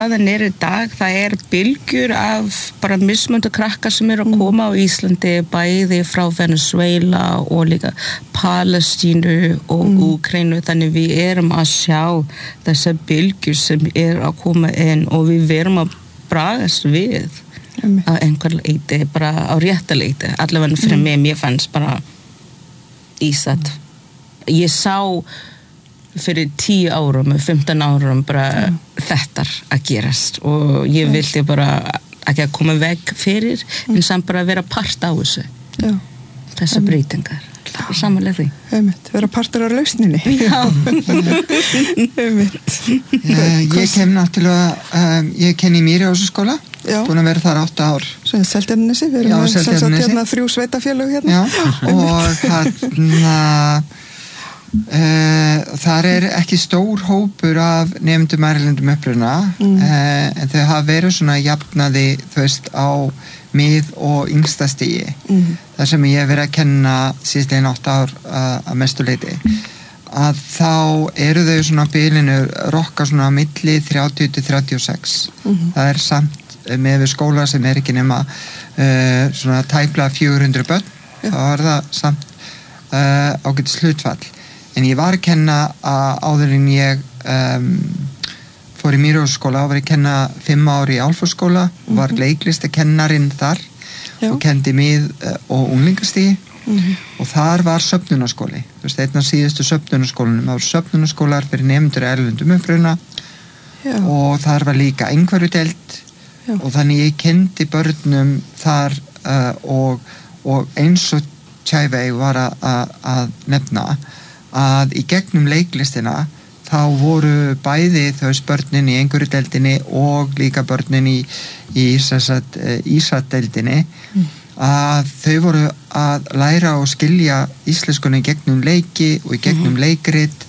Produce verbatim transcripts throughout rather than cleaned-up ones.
staðan er í dag, það er bylgjur af bara mismunandi krakkar sem eru að koma á Íslandi, bæði frá Venezuela og líka Palestínu og mm. Úkraínu, þannig við erum að sjá þessar bylgjur sem er að koma inn og við verum að bragast við mm. á einhver leiti, bara á rétta leiti, allavega fyrir mm. mig, mér fannst bara Ísat. Ég sá fyrir tíu árum, fimmtán árum bara mm. þetta að gerast og ég mm. vildi bara ekki að koma veg fyrir mm. en samt bara vera part á þessu Já. Þessar breytingar samanlega því Einmitt, vera partur af lausninni Já Einmitt Ég kem náttúrulega um, ég kenni í Mýrihúsaskóla búin að vera þar átta ár Svo Seltjarnarnesi, við erum með sem sagt hérna þrjú sveitafélög hérna Já, og hérna Uh, þar er ekki stór hópur af nemendum erlendum uppruna mm. uh, en þau hafa verið svona jafnaði þú veist á mið og yngsta stigi mm. þar sem ég hef verið að kenna síðastlegin átta ár uh, að mestu leiti að þá eru þau svona á bilinu rokka svona á milli þrjátíu til þrjátíu og sex mm. það er samt með við skóla sem er ekki nema uh, svona tæplega fjögur hundruð börn yeah. þá er það samt uh, ágætis hlutfall En ég var að kenna að áður en ég um, fór í Mýrihúsaskóla og var að kenna fimm ár í Álfsskóla og mm-hmm. var leiklistakennarinn þar Já. Og kendi mið uh, og unglingastigi mm-hmm. og þar var söfnunarskóli. Þú veist, einn af síðustu söfnunarskólanum. Það var söfnunarskólar fyrir nemendur erlendum uppruna og þar var líka einhverfudeild og þannig ég kendi börnum þar uh, og, og eins og Tjævei var að, að nefna að í gegnum leiklistina þá voru bæði þau börnin í einhverju deildinni og líka börnin í, í Ísat-deildinni mm. að þau voru að læra og skilja íslenskunni í gegnum leiki og í gegnum mm-hmm. leikrit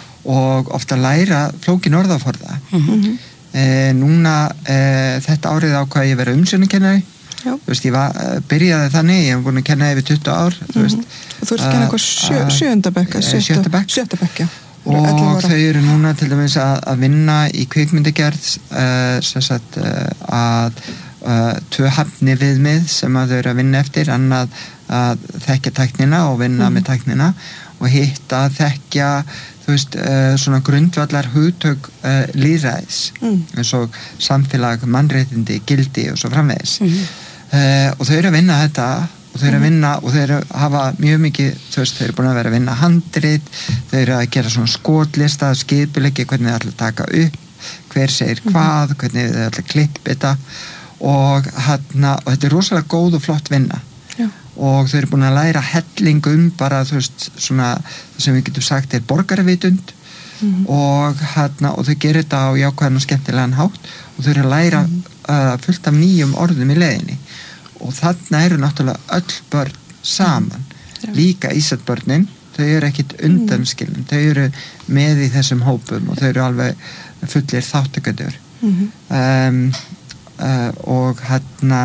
og ofta læra flókin orðaforða mm-hmm. e, núna e, þetta árið ákvað ég að vera umsjónarkennari þú veist, ég var, byrjaði þannig ég hef búin að kenna yfir tuttugu ár mm-hmm. þú veist og þú ert að kenna eitthvað sjö, sjöunda bekk sjötta bekk sjötta bekk, já og þau eru núna til dæmis að, að vinna í kvikmyndagerð uh, sem sagt uh, að uh, tvö hafni viðmið sem að þau eru að vinna eftir annað að þekkja tæknina og vinna mm. með tæknina og hitt að þekkja þú veist, uh, svona grundvallar hugtök uh, lýðræðis mm. eins og samfélag, mannréttindi, gildi og svo framvegis mm. uh, og þau eru að vinna þetta og þau eru að vinna og þau eru að hafa mjög mikið þú veist, þau eru búin að vera að vinna handrit þau eru að gera svona skotlista skipuleggi, hvernig þau ætla að taka upp hver segir hvað, hvernig þau ætla að klippa þetta og, hana, og þetta er rosalega góð og flott vinna Já. Og þau eru búin að læra helling um bara þú veist, svona það sem við getum sagt er borgarvitund mm. og, hana, og þau gerir þetta á jákvæðan og skemmtilegan hátt og þau eru að læra mm. uh, fullt af nýjum orðum í leiðinni og þarna eru náttúrulega öll börn saman, mm. líka Ísat-börnin, þau eru ekkit undanskilin, þau eru með í þessum hópum og þau eru alveg fullir þáttakendur mm-hmm. um, uh, og hérna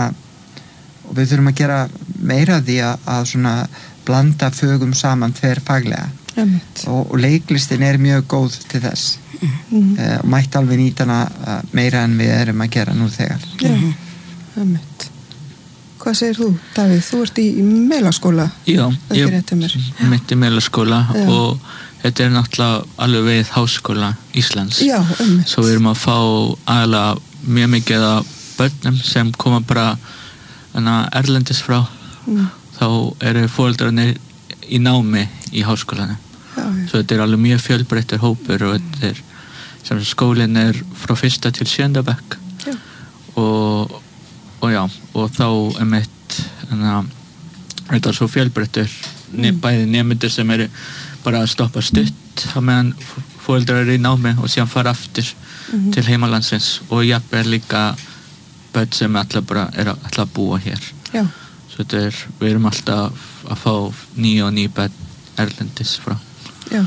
og við þurfum að gera meira því að, að svona blanda fögum saman tver faglega og, og leiklistin er mjög góð til þess mm-hmm. uh, og mætti alveg nýta hana uh, meira en við erum að gera nú þegar mm-hmm. Einmitt. Hvað segir þú, Davíð? Þú ert í, í Melaskóla. Já, ég mitt í Melaskóla og þetta er náttúrulega alveg við Háskóla Íslands. Já, einmitt. Svo við erum að fá aðalega mjög mikið af börnum sem koma bara erlendis frá. Mm. Þá eru foreldrarnir í námi í háskólanum. Já, já. Svo þetta er alveg mjög fjölbreyttur hópur og þetta er sem skólinn er frá fyrsta til sjöunda bekk. Já. Og og já, og þá er mitt þetta er svo fjölbreyttur mm. bæði nemendur sem eru bara að stoppa stutt á meðan foreldrar eru í námi og síðan fara aftur mm-hmm. til heimalandsins og jafnvel líka börn sem alltaf bara er að, alltaf að búa hér já. Svo þetta er, við erum alltaf að fá nýja og nýja börn erlendis frá Já,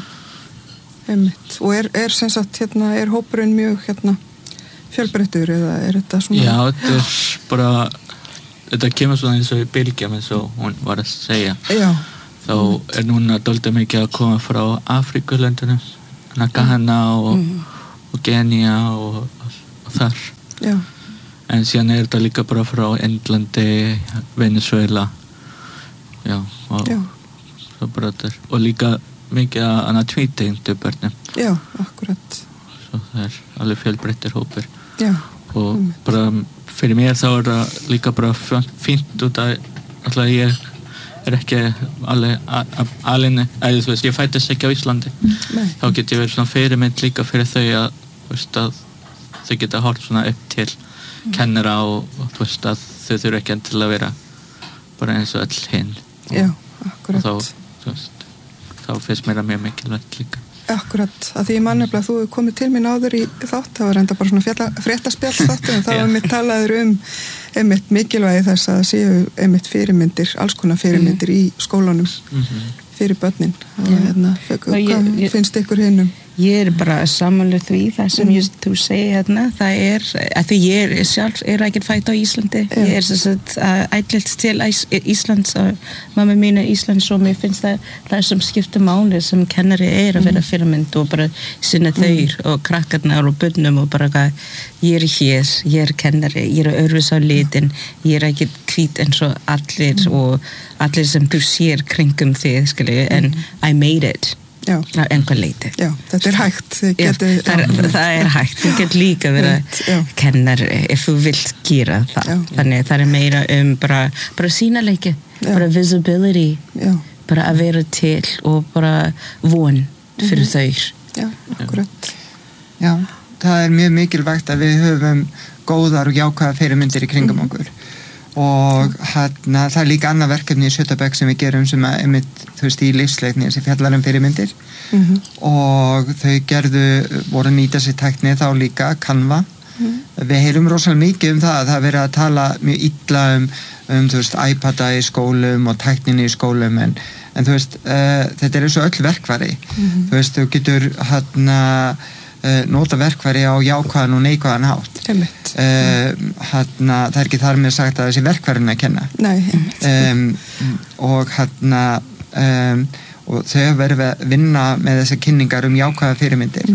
einmitt og er, er sem sagt hérna, er hópurinn mjög hérna fjölbreyttur eða er þetta svona Já, þetta er bara þetta kemur svona eins og í Belgíum eins og hún var að segja Já. Þá er núna dálítið mikið að koma frá Afríkulöndunum Ghana og, mm. og Kenya og, og þar. Já. En síðan er þetta líka bara frá Indlandi, Venezuela, já, og, Já. svo bara þetta er, og líka mikið að annað tvítengdu börnum. Já, akkurat. Svo það er alveg fjölbreyttir hópur. Já. Og Einmitt. bara fyrir mér þá er það líka bara fínt út að alltaf ég er ekki alveg alinn, eða þú veist, ég fættist ekki á Íslandi. Nei. Þá get ég verið svona fyrirmynd líka fyrir þau að, þú veist, að þau geta hort svona upp til kennara og, og þú veist að þau þurfa ekki til að vera bara eins og öll hinn. Já, Og akkurat. þá, þú veist, þá finnst mér að mjög mikilvægt líka. Akkurat, að því ég man nefnilega að þú hefur komið til mín áður í þátt, það var enda bara svona fréttaspjall þáttu, en þá Já. var mitt talaður um einmitt mikilvægi þess að séu einmitt fyrirmyndir, alls konar fyrirmyndir í skólanum Mm-hmm. fyrir börnin. Og hérna, hvað ég- ég- finnst ykkur hinnum? Ég er bara sammála því það sem ég, þú segir hérna, það er, að því ég er sjálf er ekki fætt á Íslandi, Já. ég er þess að ætlilt til Ís, Íslands og mamma mín er Íslands og mér finnst það það sem skiptir máli sem kennari er að vera fyrirmynd og bara sinna þau og krakkarnar og börnum og bara hvað, ég er hér, ég er kennari, ég er örfis á litin, ég er ekki hvít eins og allir og allir sem þú sér kringum þig, skilji, en I made it. Já. Á einhver leiti. Já, þetta er hægt. Þið Já, getið- það, er, það er hægt, þú getur líka verið Rétt, já. að kennari ef þú vilt gera það. Já. Þannig það er meira um bara, bara sýnaleiki, Já. bara visibility, Já, bara að vera til og bara von fyrir þau. já, akkurat. Já, það er mjög mikilvægt að við höfum góðar og jákvæða fyrirmyndir í kringum okkur og hérna, það er líka annað verkefni í Sjötabæk sem við gerum sem að einmitt, þú veist, í lífsleikni sem fjallar um fyrirmyndir Mhm. og þau gerðu, voru að nýta sér tækni þá líka, Canva. Við heyrum rosalega mikið um það að það er verið að tala mjög illa um, um þú veist, iPada í skólum og tækninni í skólum en, en þú veist, uh, þetta er eins og öll verkfæri. Þú veist, þú getur hérna uh, nota verkfæri á jákvæðan og neikvæðan hátt. Einmitt. Uh, hérna, það er ekki þar með sagt að þessi verkfærin að kenna. Nei, einmitt. Um, og hérna um, og þau hafa verið að vinna með þessar kynningar um jákvæða fyrirmyndir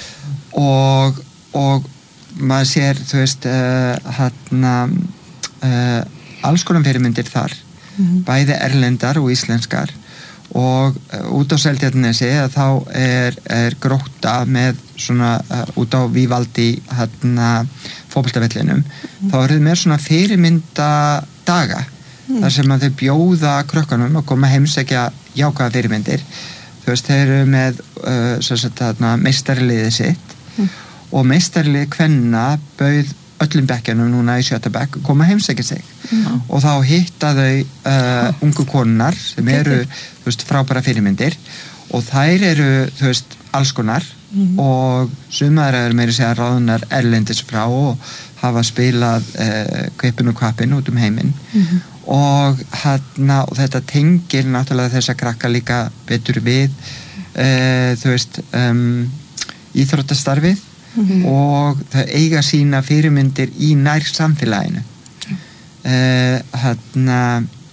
og, og maður sér, þú veist, uh, hérna uh, alls konar fyrirmyndir þar, bæði erlendar og íslenskar og uh, út á Seltjarnarnesi að þá er, er Grótta með svona uh, út á Vívaldi hérna fótboltavellinum, þá eru þau með svona fyrirmynda daga þar sem að þau bjóða krökkunum að koma að heimsækja jákvæða fyrirmyndir. Þú veist, þeir eru með uh, sem sagt þarna meistaraliðið sitt og meistaralið kvenna bauð öllum bekkjanum núna í sjötta bekk koma að heimsækja sig og þá hitta þau uh, ungu konunar sem eru, þú veist, frábæra fyrirmyndir og þær eru, þú veist, alls konar og sumar eru meira að segja ráðunar erlendis frá og hafa spilað uh, kvipin og kvapin út um heiminn og, hana, og þetta tengir náttúrulega þess að krakka líka betur við uh, þú veist um, íþróttastarfið og það eiga sína fyrirmyndir í nær samfélaginu uh, hérna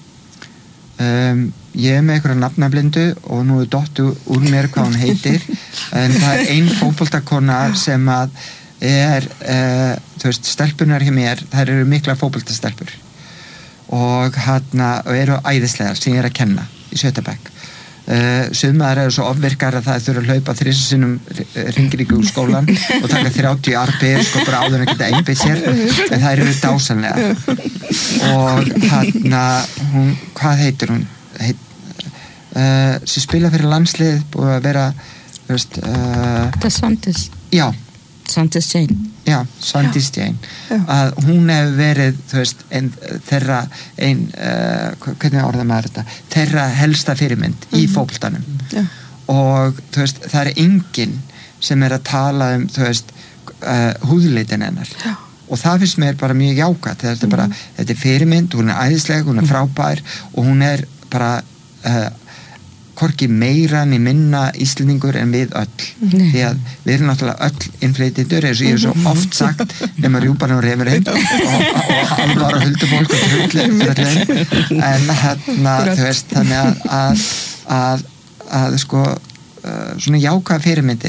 um, ég er með einhverja nafnablindu og nú er dottu úr mér hvað hún heitir en það er ein fótboltakona sem að er uh, þú veist, stelpunar hjá mér þær eru mikla fótboltastelpur og hérna eru æðislegar sem ég er að kenna í sjötta bekk uh, sumar eru svo ofvirkar að það þurfa að hlaupa þrisvar sinnum hringríku úr skólan og taka þrjátíu arpið sko bara áður en að geta einbeitt sér en það eru dásanlega og hérna hún, hvað heitir hún heit, uh, sem spila fyrir landslið búið að vera þú veist uh, Það er Sandis, já Sandis Jane. Já, Svandís Jane að hún hefur verið þú veist, ein, þeirra ein, uh, hvernig orða maður þetta þeirra helsta fyrirmynd mm. í fótboltanum og þú veist, það er enginn sem er að tala um þú veist, uh, húðleitin hennar Já. Og það finnst mér bara mjög jákvætt þetta er bara, þetta er fyrirmynd, hún er æðisleg hún er frábær og hún er bara uh, hvorki meira niður minna Íslendingur en við öll Nei. því að við erum náttúrulega öll innflytjendur eins og ég hef svo oft sagt nema rjúpan og refurinn og, og alvar og huldufólk og tröllin en hérna þú veist þannig að að, að, að sko uh, svona jákvæða fyrirmyndir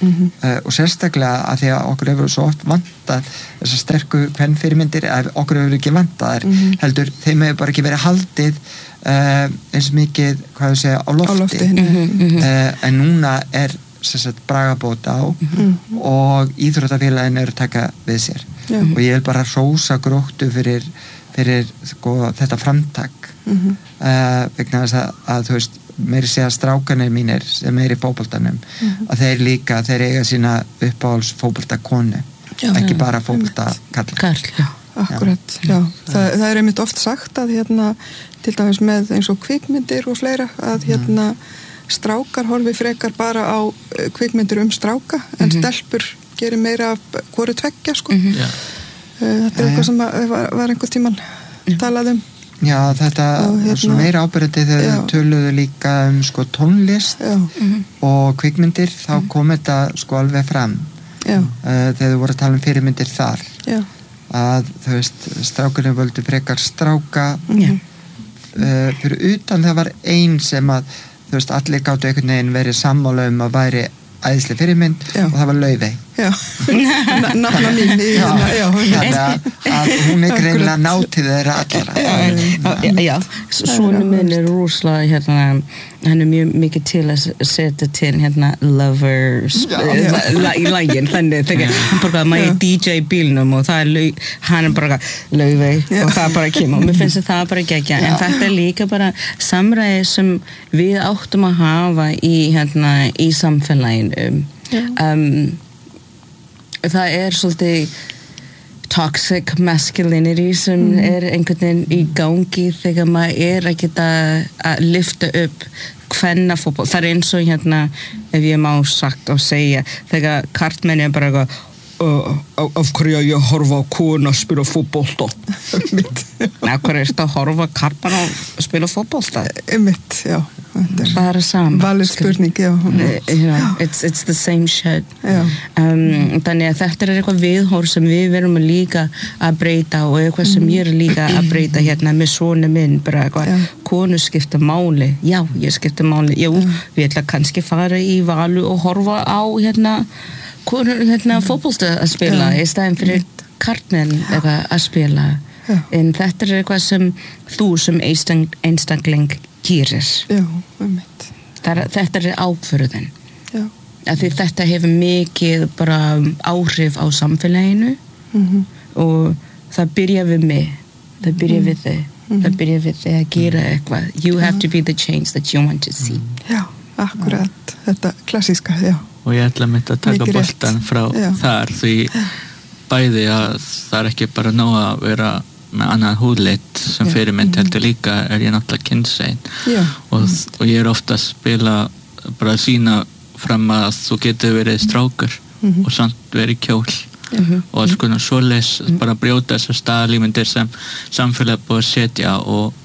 mm-hmm. uh, og sérstaklega að því að okkur hefur svo oft vantað þessar sterku kvenfyrirmyndir, okkur hefur ekki vantað þær, mm-hmm. heldur þeim hefur bara ekki verið haldið uh, eins mikið, hvað ég segja, á lofti, á lofti. Mm-hmm. Uh, en núna er sagt, bragabót á mm-hmm. og íþróttafélagin eru taka við sér mm-hmm. og ég vil bara hrósa Gróttu fyrir, fyrir sko, þetta framtak mm-hmm. uh, vegna þess að, að þú veist meiri segja strákanir mínir sem er í fótboltanum mm-hmm. að þeir líka, þeir eiga sína uppáhalds fótboltakonu ekki bara fótboltakall Karl, já Akkurat, já, já. Það, það er einmitt oft sagt að hérna, til dæmis með eins og kvikmyndir og fleira, að hérna strákar horfi frekar bara á kvikmyndir um stráka, en mm-hmm. stelpur gerir meira hvoru tveggja, sko. Mm-hmm. Yeah. Þetta er eitthvað sem var, var einhver tíman mm-hmm. talað um. Já, þetta er hérna, meira ábyrgandi þegar þau töluðu líka um sko tónlist mm-hmm. og kvikmyndir, þá mm-hmm. kom þetta sko alveg fram. Já. Uh, þegar þau voru að tala um fyrirmyndir þar. Já. Að þú veist, strákunum völdu frekar stráka mm-hmm. uh, fyrir utan það var ein sem að þú veist, allir gáttu einhvern veginn verið sammála um að væri æðisleg fyrirmynd já. Og það var Laufey já, nafna mín í já, já, þannig að, að hún er greinlega nátið þeirra allra já, já, svona minn er rosalega hérna, hann er mjög mikið til að setja til hérna lovers í lægin, þannig þegar hann bara maður er D J bílnum og það er lau, hann er bara Laufey og það bara kemur og mér finnst það bara gegja en þetta er líka bara samræði sem við áttum að hafa í, hérna, í samfélaginu um, það er svolítið toxic masculinity sem mm. er einhvern veginn í gangi þegar maður er ekki að, að lyfta upp kvennafótboll, það er eins og hérna ef ég má sagt og segja þegar karlmenni er bara eitthvað Uh, af hverju að ég horfa á konu að spila fótbolta af hverju er þetta að horfa karpan að spila fótbolta mitt, já það er saman valið spurning, já you know, it's, it's the same shit um, þannig að þetta er eitthvað viðhorf sem við verum líka að breyta og eitthvað sem ég er líka að breyta hérna með svona minn bara eitthvað, konu skipta máli já, ég skipta máli, jú, við ætla kannski fara í valu og horfa á hérna konur hérna fótbolta að spila í staðin fyrir karlmenn eitthvað að spila já. En þetta er eitthvað sem þú sem einstakling gerir já, einmitt þetta er ákvörðun af því þetta hefur mikið bara áhrif á samfélaginu mm-hmm. og það byrja við mig það byrja mm-hmm. við þig mm-hmm. það byrja við þig að gera eitthvað you have to be the change that you want to see já, akkurat þetta klassíska, já og ég ætla mitt að taka boltan frá já. Þar því bæði að það er ekki bara nóg að vera með annan húðlit sem fyrirmynd heldur líka er ég náttúrulega kynsegin og, og ég er ofta að spila bara að sína fram að þú getur verið strákur mm-hmm. og samt verið kjól mm-hmm. og alls konar svoleiðis mm-hmm. bara brjóta þessar staðalímyndir sem samfélag búið að setja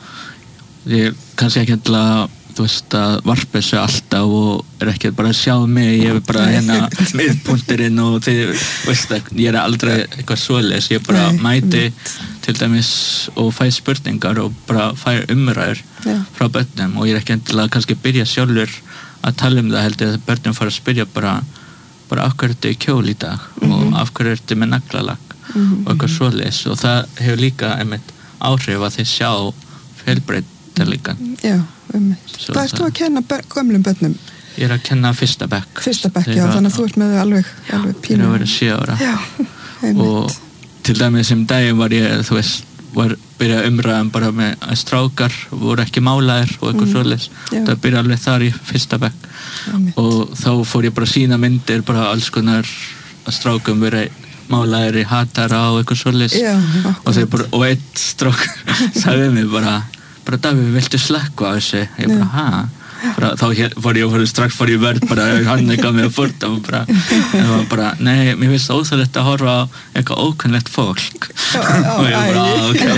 og ég kannski ekki alltaf þú veist að varpa þessu alltaf og er ekki bara að sjá mig ég er bara hérna miðpunturinn og þið veist að ég er aldrei eitthvað svoleiðis, ég bara Nei. Mæti til dæmis og fæ spurningar og bara fæ umræður Já. Frá börnum og ég er ekki endilega kannski að byrja sjálfur að tala um það heldur að börnum fara að spyrja bara bara af hverju ertu í kjól í dag mm-hmm. og af hverju ertu með naglalag mm-hmm. og eitthvað svoleiðis og það hefur líka einmitt áhrif að þið sjá fjölbreytileikann Já Um. Hvað ertu að kenna gömlum börnum? Ég er að kenna fyrsta bekk Fyrsta bekk, já, þannig að þú ert með þau alveg, alveg pínu Þeir eru að vera sjö ára Já, og til dæmis sem daginn var ég, þú veist, var byrjað umræðan bara með að strákar voru ekki málaðir og eitthvað mm. svoleiðis það byrjaði alveg þar í fyrsta bekk Einmitt. Og þá fór ég bara að sína myndir bara alls konar að strákum verið málaðir í hatara og eitthvað svoleiðis og þeir bara, og einn strák sagði mig bara bara Davíð, viltu slekka á þessu? Ég bara, ha? Bara, þá fór ég, fór, strax fór ég verð bara, hann ekki að mig að fórta og bara, ég var bara, nei, mér finnst það óþægilegt að horfa á eitthvað ókunnlegt fólk ó, ó, og ég bara, ah, ok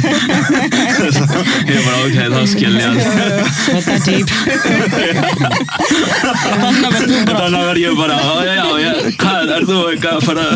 ég bara, ok, þá skil ég þetta er dýp þannig verð ég bara, ó, já, já, hvað, er þú eitthvað að fara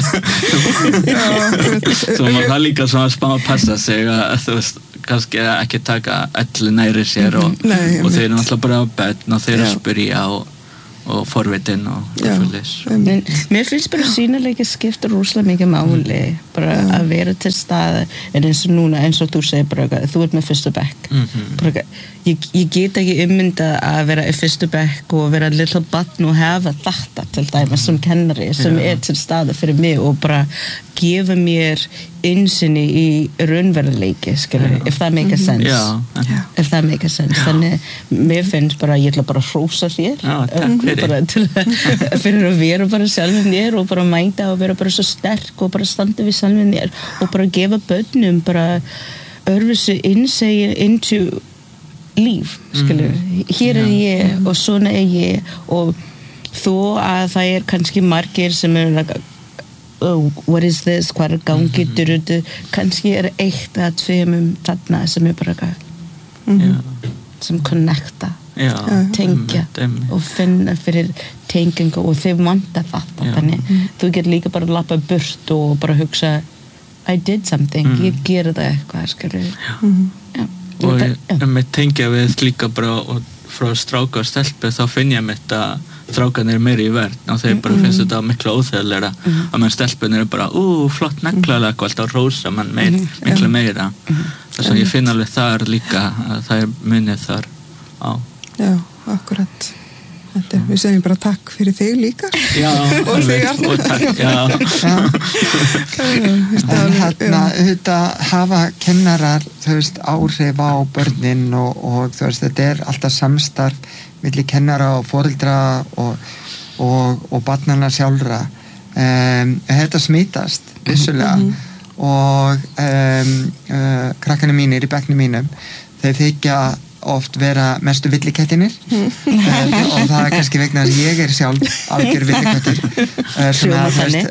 svo maður það líka svona smá að passa sig að, þú veist kannski ekki taka öllu næri sér og, Nei, og þeir eru náttúrulega bara á börn og þeir eru að spyrja og, og forvitin og svoleiðis. Men mér finnst bara sýnileiki skipta rosalega mikið máli, bara ja. Að vera til staðar, en eins og núna, eins og þú segir bara, þú ert með fyrstu bekk. Mm-hmm. Bara, ég, ég get ekki ummynda að vera í fyrstu bekk og vera little barn og hafa þetta til dæmis sem kennari, sem ja. Er til staðar fyrir mig og bara gefa mér innsynni í raunveruleiki, skilur, yeah. if that make a sense. Yeah. Yeah. If that make a sense. Yeah. Þannig, mér finnst bara, ég ætla bara að hrósa þér. Já, takk fyrir. Bara til að, fyrir að vera bara sjálfum þér og bara mænta og vera bara svo sterk og bara standa við sjálfum þér og bara gefa börnum bara örfissu innsægi into líf, skilur. Mm. Hér er ég mm. og svona er ég og þó að það er kannski margir sem er like, oh, what is this, hvað er gangi, mm-hmm. kannski er eitt að tveimum þarna sem er bara mm-hmm. sem connecta, já, tengja einmitt, og finna fyrir tengingu og þeir vanta þetta, já. Þannig mm. þú getur líka bara að lappa burt og bara hugsa I did something, mm. ég gera það eitthvað, skilur mm. já. Og ég með tengja við líka bara og frá stráka og stelpu þá finn ég mitt að strákarnir er meiri í verð og þeir bara finnst þetta miklu óþægilegra mm. að menn stelpunir er bara, ú, flott neglalag og alltaf rósa mann meir, mm. miklu meira mm. þess að ég finn alveg þar líka að það er munið þar á. Já, akkurat þetta, við segjum bara takk fyrir þig líka já, og þig Arnar og takk, já, en hérna þetta hafa kennarar þú veist áhrif á börnin og, og þú veist þetta er alltaf samstarf milli kennara og foreldra og, og, og barnanna sjálfra um, þetta smitast vissulega mm-hmm. og um, uh, krakkarnir mínir í bekknum mínum þeir þykja oft vera mestu villikettinir mm. uh, og það er kannski vegna að ég er sjálf algjör villikettur uh, svona fæst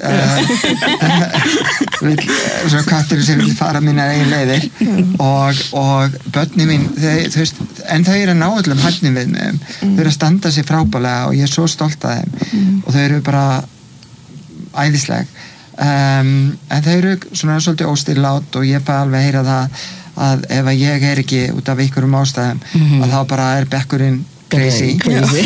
svona kattur sem vil fara mínar eigin leiðir mm. og, og börni mín þeir, þú veist, en þau eru að ná öllum hæfnum við mig, mm. þau eru að standa sig frábælega og ég er svo stolt af þeim mm. og þau eru bara æðisleg um, en þau eru svona svolítið óstillátt og ég fæ alveg að heyra það að ef að ég er ekki út af einhverjum ástæðum mm-hmm. að þá bara er bekkurinn crazy, crazy.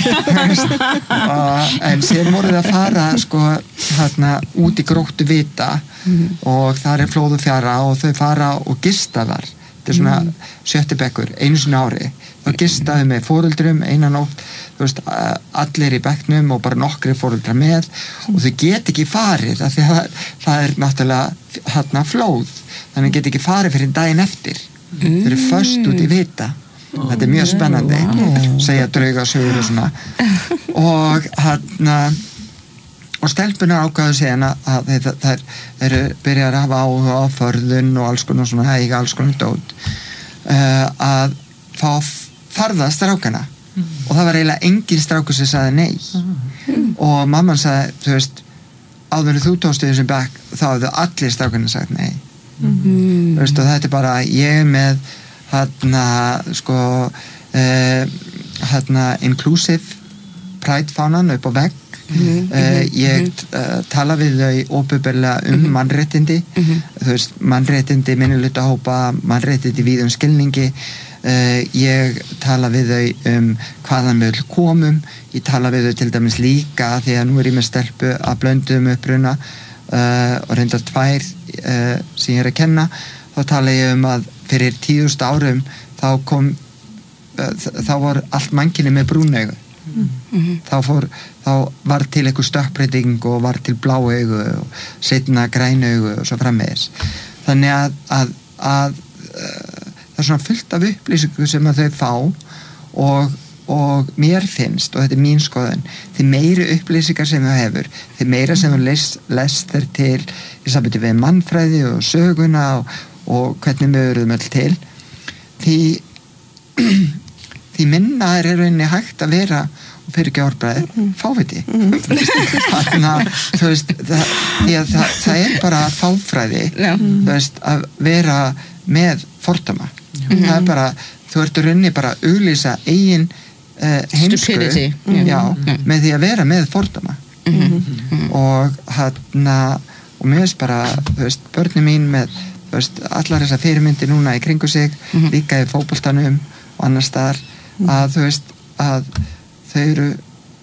og, en síðan voru það að fara sko hérna út í gróttu vita mm-hmm. og þar er flóðu fjara og þau fara og gista þar þetta er svona mm-hmm. sjötti bekkur einu sinni ári, þá gistaðu með foreldrum einan nótt, þú veist allir í bekknum og bara nokkri foreldrar með mm-hmm. og þau get ekki farið af því að það er náttúrulega hérna flóð þannig get ekki farið fyrir daginn eftir mm. þau eru föst út í vita oh, þetta er mjög spennandi wow. segja draugasögur og svona og hann og stelpunar ákvæðu síðan að þær eru byrjar að hafa áhuga á förðun og alls konar svona eiga alls konar dót uh, að fá farða strákana mm. og það var eiginlega engin strákur sem sagði nei mm. og mamman sagði, þú veist áður þú tókstu þessum bekk þá hafðu allir strákarnir sagt nei mm-hmm. þú veist og þetta er bara ég er með hérna sko uh, hérna inclusive pride fánan upp á vegg mm-hmm. uh, ég uh, tala við þau opinberlega um mm-hmm. mannréttindi mm-hmm. þú veist mannréttindi minnihlutahópa mannréttindi í víðum skilningi uh, ég tala við þau um hvaðan við komum ég tala við þau til dæmis líka því að nú er ég með stelpu að blöndum uppruna Uh, og reyndar tvær uh, sem ég er að kenna þá tala ég um að fyrir tíðust árum þá kom uh, þá var allt mannkynið með brúnaugu mm-hmm. þá, fór, þá var til eitthvað stökkbreyting og var til bláu augu og seinna grænu augu og svo framvegis þannig að, að, að uh, það er svona fullt af upplýsingu sem að þau fá og og mér finnst, og þetta er mín skoðun því meiri upplýsingar sem það hefur því meira sem það lest, lest þér til í sambandi við mannfræði og söguna og, og hvernig við erum öll til því því minna er rauninni hægt að vera og fyrir ekki árbræði, mm. fáviti mm. þannig að þú veist það, það, það er bara fáfræði mm. þú veist að vera með fordóma mm. það er bara, þú ert rauninni bara að auglýsa eigin Uh, heimsku mm-hmm. já, mm-hmm. með því að vera með fordóma mm-hmm. og hérna og mér veist bara, þú veist, börni mín með, þú veist, allar þessar fyrirmyndir núna í kringu sig, mm-hmm. líka í fótboltanum og annar staðar, mm-hmm. að þú veist að þau eru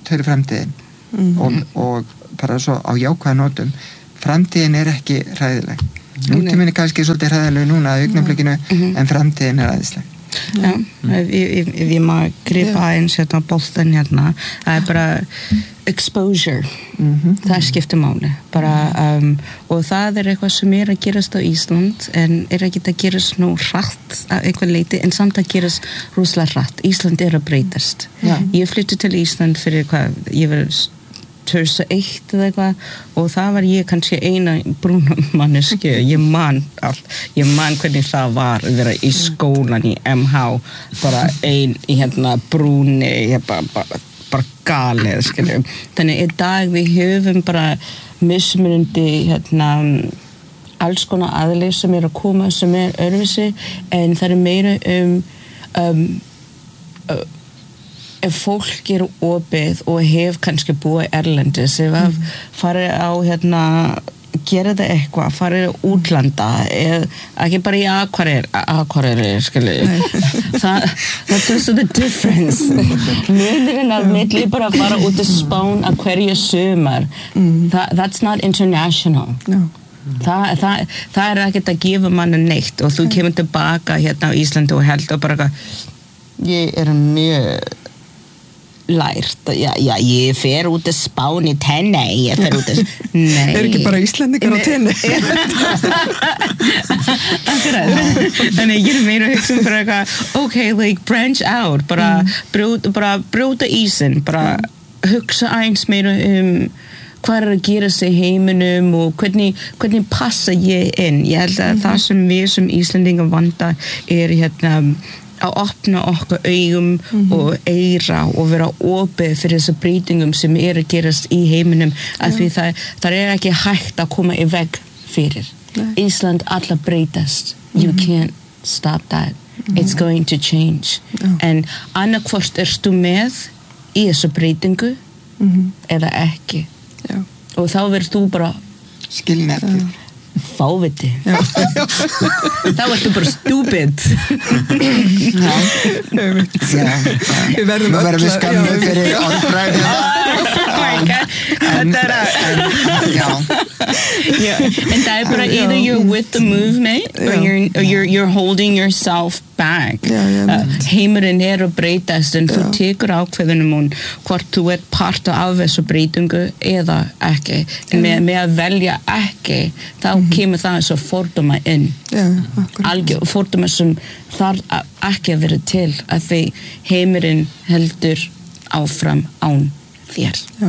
þau eru framtíðin mm. og, og bara svo á jákvæða nótum framtíðin er ekki hræðileg nútíminn er kannski svolítið hræðileg núna að augnablikinu mm. en framtíðin er æðisleg Já, ef, ef, ef ég má gripa aðeins hérna boltan hérna það er bara exposure mm-hmm. það skiptir máli bara, um, og það er eitthvað sem er að gerast á Ísland en er ekki að gerast nú hratt að eitthvað leiti en samt að gerast rosalega hratt Ísland er að breytast Já. Ég flytti til Ísland fyrir hvað ég var tvö þúsund og eitt eða eitthvað og það var ég kannski eina brúna manneski ég man allt, ég man hvernig það var að vera í skólan í M H bara ein í hérna brúni ég bara, bara, bara galið skiljum. Þannig í dag við höfum bara mismunandi hérna alls konar aðlið sem er að koma sem er öðruvísi en það er meira um um uh, ef fólk er opið og hef kannski búið erlendis ef að mm. farið á hérna gera þetta eitthvað, farið útlanda eða ekki bara í Akureyri Akureyri, skilji það, that's also the difference munurinn að milli bara fara út að Spán að hverju sumar mm. That, that's not international no. Það, það, það er ekkert að gefa manni neitt og þú kemur tilbaka hérna á Íslandi og heldur bara ég er mjög lært, já, já, ég fer út að Spán í Tenney, ég fer út að nei. Er ekki bara Íslendingar á Tenney? Akkurat, þannig ég er meira að hugsa um bara eitthvað, ok, like, branch out, bara mm. brjóta, bara brjóta ísinn, bara hugsa eins meira um hvað er að gera sig heiminum og hvernig, hvernig passa ég inn, ég held að mm-hmm. það sem við sem Íslendingar vanda er hérna að opna okkar augum mm-hmm. og eyra og vera opið fyrir þessar breytingum sem er að gerast í heiminum að því það, það er ekki hægt að koma í veg fyrir Nei. Ísland allar breytast mm-hmm. you can't stop that mm-hmm. it's going to change yeah. en annarkvort ertu með í þessu breytingu mm-hmm. eða ekki Já. Og þá verður þú bara skilneftur fáviti þá ertu bara stupid Já, við verðum öll við skammu fyrir orðbræði en það er bara either you're with the movement or you're, or you're, you're holding yourself back uh, heimurinn er að breytast en þú tekur ákveðunum um hvort þú ert parta af þessu breytingu eða ekki en með, með að velja ekki þá mm-hmm. kemur það eins og fordóma inn algjör fordóma sem þarf ekki að vera til að því heimurinn heldur áfram án þér Já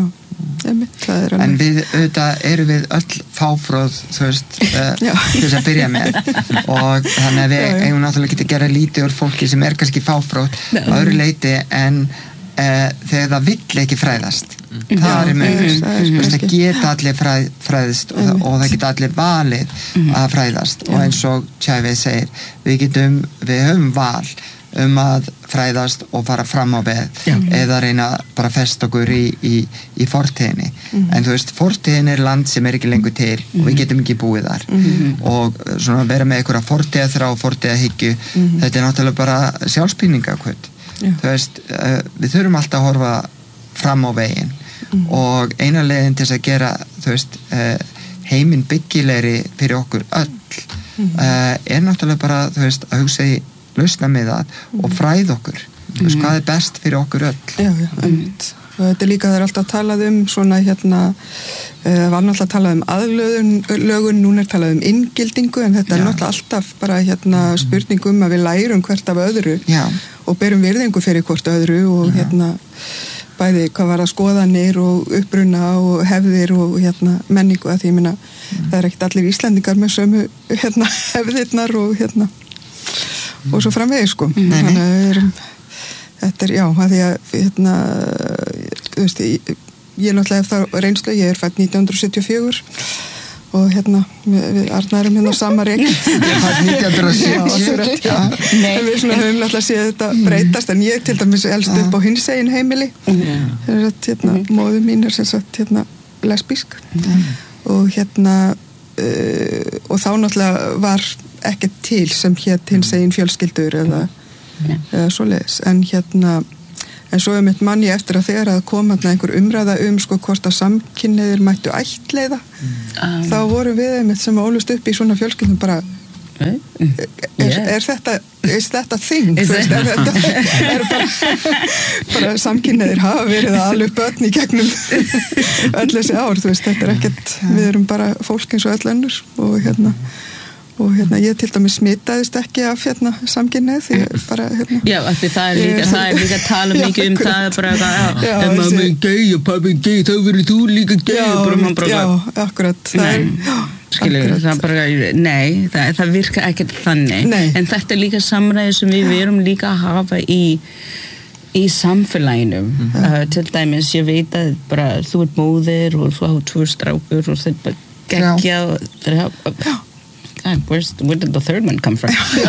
en við auðvitað eru við öll fáfróð þú veist uh, til þess að byrja með og þannig að við eigum náttúrulega ekki að gera lítið úr fólki sem er kannski fáfróð á öðru leiti en uh, þegar það vill ekki fræðast mm. það er mjög það geta allir fræð, fræðist og, það, og það geta allir valið að fræðast og eins og Tjæfi segir við getum, við höfum val um að fræðast og fara fram á við Já. Eða reyna bara að festa okkur í, í, í fortíðinni mm-hmm. en þú veist, fortíðin er land sem er ekki lengur til mm-hmm. og við getum ekki búið þar mm-hmm. og svona vera með einhverja fortíða þrá fortíða hyggju, mm-hmm. þetta er náttúrulega bara sjálfsbyrningakvöld þú veist, uh, við þurfum alltaf að horfa fram á veginn mm-hmm. og eina leiðin til þess að gera þú veist, uh, heiminn byggilegri fyrir okkur öll mm-hmm. uh, er náttúrulega bara, þú veist, að hugsa í lausna með það mm. og fræð okkur mm. þú veist hvað er best fyrir okkur öll Já, já, einmitt mm. og þetta er líka það er alltaf talað um svona hérna uh, var náttúrulega talað um aðlögun núna er talað um inngildingu en þetta já. Er náttúrulega alltaf bara hérna spurning um að við lærum hvert af öðru já. Og berum virðingu fyrir hvort öðru og já. Hérna bæði hvað var að skoðanir og uppruna og hefðir og hérna menningu að því ég minna mm. það er ekkert allir Íslendingar með sömu hérna hefðirnar og hérna og svo framvegis sko nei, nei. Þannig að við erum þetta er já, að því að hérna, þú veist, ég, ég er náttúrulega eftir reynslu, ég er fædd nítján hundruð sjötíu og fjögur og hérna við, við Arnarum hérna sama reik nítján hundruð sjötíu en við svona höfum náttúrulega séð þetta breytast en ég til dæmis elst upp á hinsegin heimili hérna, hérna móðu mín er sem sagt hérna lesbísk og hérna uh, og þá náttúrulega var ekkert til sem hétt hins einn fjölskyldur eða, eða svoleiðis en hérna en svo er mitt manni eftir að þegar að koma einhver umræða um sko hvort að samkynhneigðir mættu ættleiða um. þá vorum við einmitt sem ólust upp í svona fjölskyldum bara er, yeah. er þetta is þetta thing is veist, er þetta er bara, bara samkynhneigðir hafa verið að alveg börn í gegnum öll þessi ár þú veist, þetta er ekkert, við erum bara fólk eins og öll önnur og hérna og hérna ég til dæmis smitaðist ekki af hérna samkynhneigð því bara hérna já, af því það er líka, ég, það er líka að tala mikið um það bara að ef mamma er gay og pappi er gay þá verður þú líka gay já, bara, já, akkurat það er, já, skilur, það bara, nei, það, það virka ekkert þannig nei. En þetta er líka samræði sem við verum líka að hafa í í samfélaginu mm. uh, til dæmis, ég veit að bara þú ert móðir og þú hafa tvo strákur og þetta bara geggja og það er God, where's, where did the third one come from?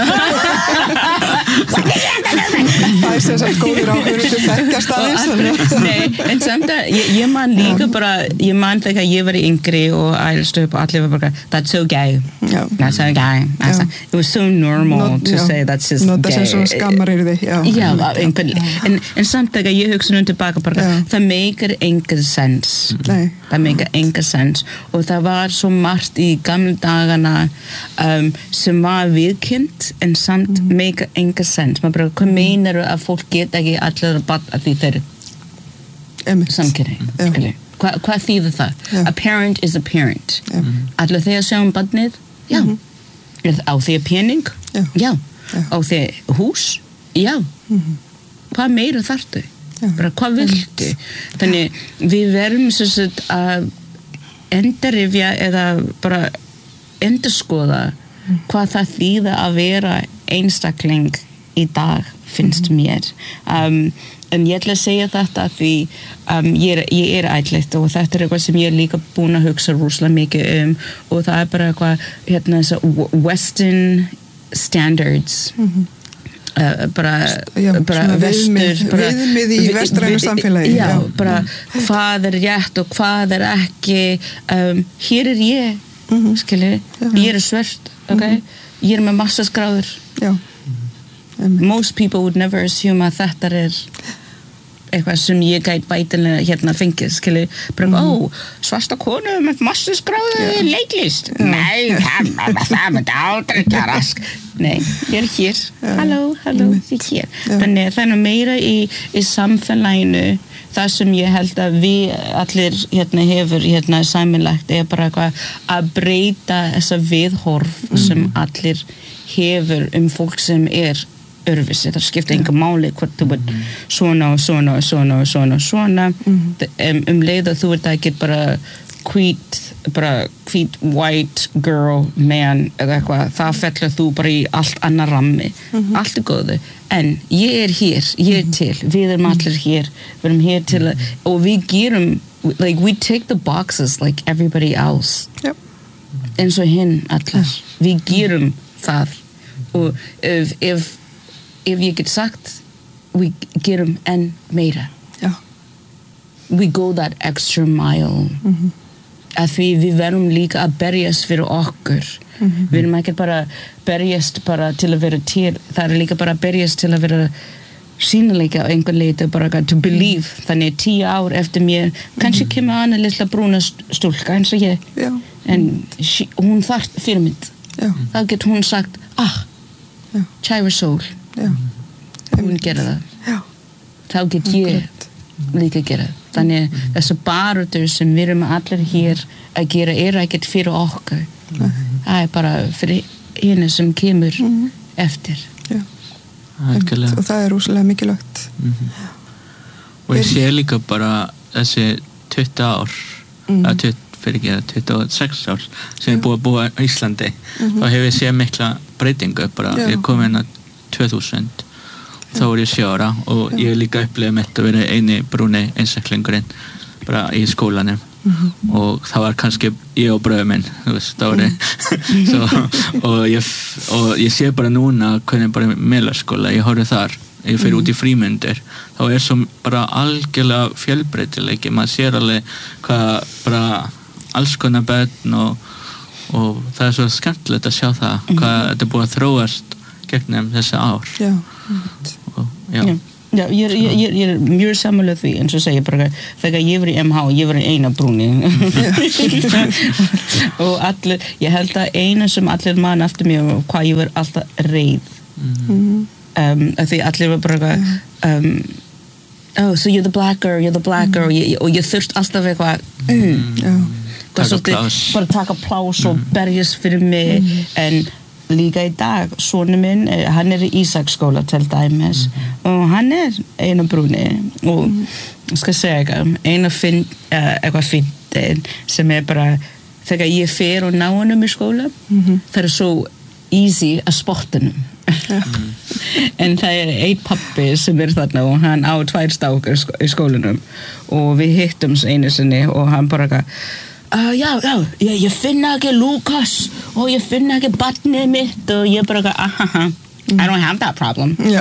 Það er sem sagt góður áhverju til þekkjast aðeins Nei, en samt að ég, ég man líka bara, ég man þegar ég var yngri og ælstu upp og allir var bara that's so gay, já. That's so gay that's a, it was so normal Not, to já. Say that's just Not gay Nota sem skammar eru þið Já, já einhver, en, en samt þegar ég hugsa nú tilbaka bara, það meikar enga sens Nei. Það meikar enga sens og það var svo margt í gamla dagana Um, sem var viðkynnt en samt mm. make enga sens maður bara, hvað meinar að fólk geta ekki allir að batna því þeir samkynhneigð Hva, hvað þýðir það? Já. A parent is a parent mm. allir þeir sjá um barnið? Já mm-hmm. Á þeir pening? Já, Já. Já. Á þeir hús? Já mm-hmm. Hvað meira þarftu? Bara, hvað viltu? Þannig við verðum svo að uh, endurrifja eða bara endurskoða mm. hvað það þýða að vera einstakling í dag finnst mm. mér um, en ég ætla að segja þetta því um, ég er, ég er ættleidd og þetta er eitthvað sem ég er líka búin að hugsa rúslega mikið um og það er bara eitthvað hérna þess að western standards mm-hmm. Uh, bara, já, bara vestur bara, viðmið í vestrænu samfélagi já, já, bara mm. hvað er rétt og hvað er ekki um, hér er ég mm-hmm. skilur, já. Ég er svört okay? Mm-hmm. ég er með massa skráður já. Most people would never assume að þetta er eitthvað sem ég gæti bætilega hérna fengið, skilur, bara, mm. ó, svarta konu með massa skráður yeah. leiklist, yeah. nei, það, það myndi aldrei gerast, nei, ég er hér, yeah. halló, halló, ég er hér, yeah. þannig það er meira í, í samfélaginu, það sem ég held að við allir hérna hefur hérna sameinlegt er bara eitthvað að breyta þessa viðhorf mm. sem allir hefur um fólk sem er örfisi, það skipta enga máli hvort þú ert svona og svona og svona og svona og svona mm-hmm. um, um leið að þú ert ekki bara hvít, bara hvít white girl, man eða eitthvað, það fellur þú bara í allt annar rammi, mm-hmm. allt er góðu en ég er hér, ég er til við erum allir hér, við erum hér til að, og við gerum, like we take the boxes like everybody else yep. eins og hinn allar, við gerum það og ef, ef ef ég get sagt við gerum enn meira já. We go that extra mile mm-hmm. að því við verum líka að berjast fyrir okkur mm-hmm. við erum ekki bara berjast bara til að vera til það er líka bara berjast til að vera sínileika á einhvern leiti bara to believe mm-hmm. þannig tíu ár eftir mér kannski mm-hmm. kemur hana litla brúna stúlka eins og ég já. En she, hún þarf fyrirmynd já. Þá get hún sagt ah, Chira Soul já. Hún gera það já. Þá get ég líka gera þannig mm. þessar baráttur sem við erum allir hér að gera er ekkert fyrir okkur mm. það er bara fyrir hina sem kemur mm. eftir já. Og það er rosalega mikilvægt mm-hmm. og ég sé líka bara þessi tuttugu ár mm. að tuttugu fyrir ekki að tuttugu og sex ár sem ég búið að búa á Íslandi mm-hmm. þá hefur ég séð mikla breytingu bara já. Ég kom inn að tvö þúsund þá var ég sjö ára og já. Ég líka upplifði mitt að vera eini brúni einstaklingurinn bara í skólanum mm-hmm. og það var kannski ég og bröður minn þú veist, það var mm-hmm. Svo, og, ég, og ég sé bara núna hvernig bara meðlaskóla, ég horfði þar ég fyrir mm-hmm. út í frímyndir þá er svo bara algjörlega fjölbreytileiki maður sér alveg hvað bara alls konar börn og, og það er svo skemmtilegt að sjá það mm-hmm. hvað þetta er búið að þróast gegnum þessi ár já. og, já. Já. Já, ég, ég, ég, ég er mjög sammála því eins og segja bara þegar ég var í M H ég var eina brúni og allir, ég held að eina sem allir mann eftir mig og hvað ég var alltaf reið mm. um, að því allir var bara um, oh, so you're the black girl, you're the black girl mm. ég, og ég þurft alltaf eitthvað mm. mm. taka plás bara taka plás og berjast fyrir mig mm. en líka í dag, sonu minn hann er í Ísaksskóla til dæmis mm. og hann er eina brúni og mm. skal segja eitthvað eina finn, uh, eitthvað fyndin sem er bara þegar ég fer og ná honum í skóla mm-hmm. það er svo easy að spotta honum mm. en það er einn pappi sem er þarna og hann á tvær stákar í skólanum og við hittumst einu sinni og hann bara Uh, já, já, ég, ég finna ekki Lukas og ég finna ekki barnið mitt og ég bara, ahaha, mm. I don't have that problem. Já.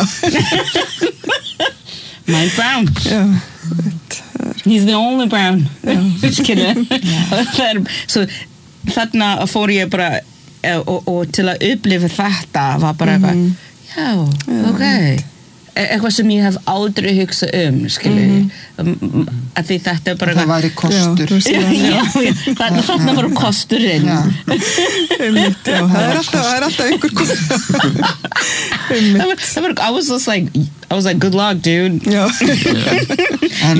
Mine brown. Já. He's the only brown. Just kidding. So þarna fór ég bara og, og til að upplifa þetta var bara eitthvað, mm. já, já, ok. Eitthvað sem ég hef aldrei hugsað um skilur mm. um, að því þetta er bara það væri kostur já, já, já, það, þarna var kosturinn já. Einmitt, já, það er alltaf, það er alltaf einhver kostur það var, það var I was just like I was like good luck dude já. en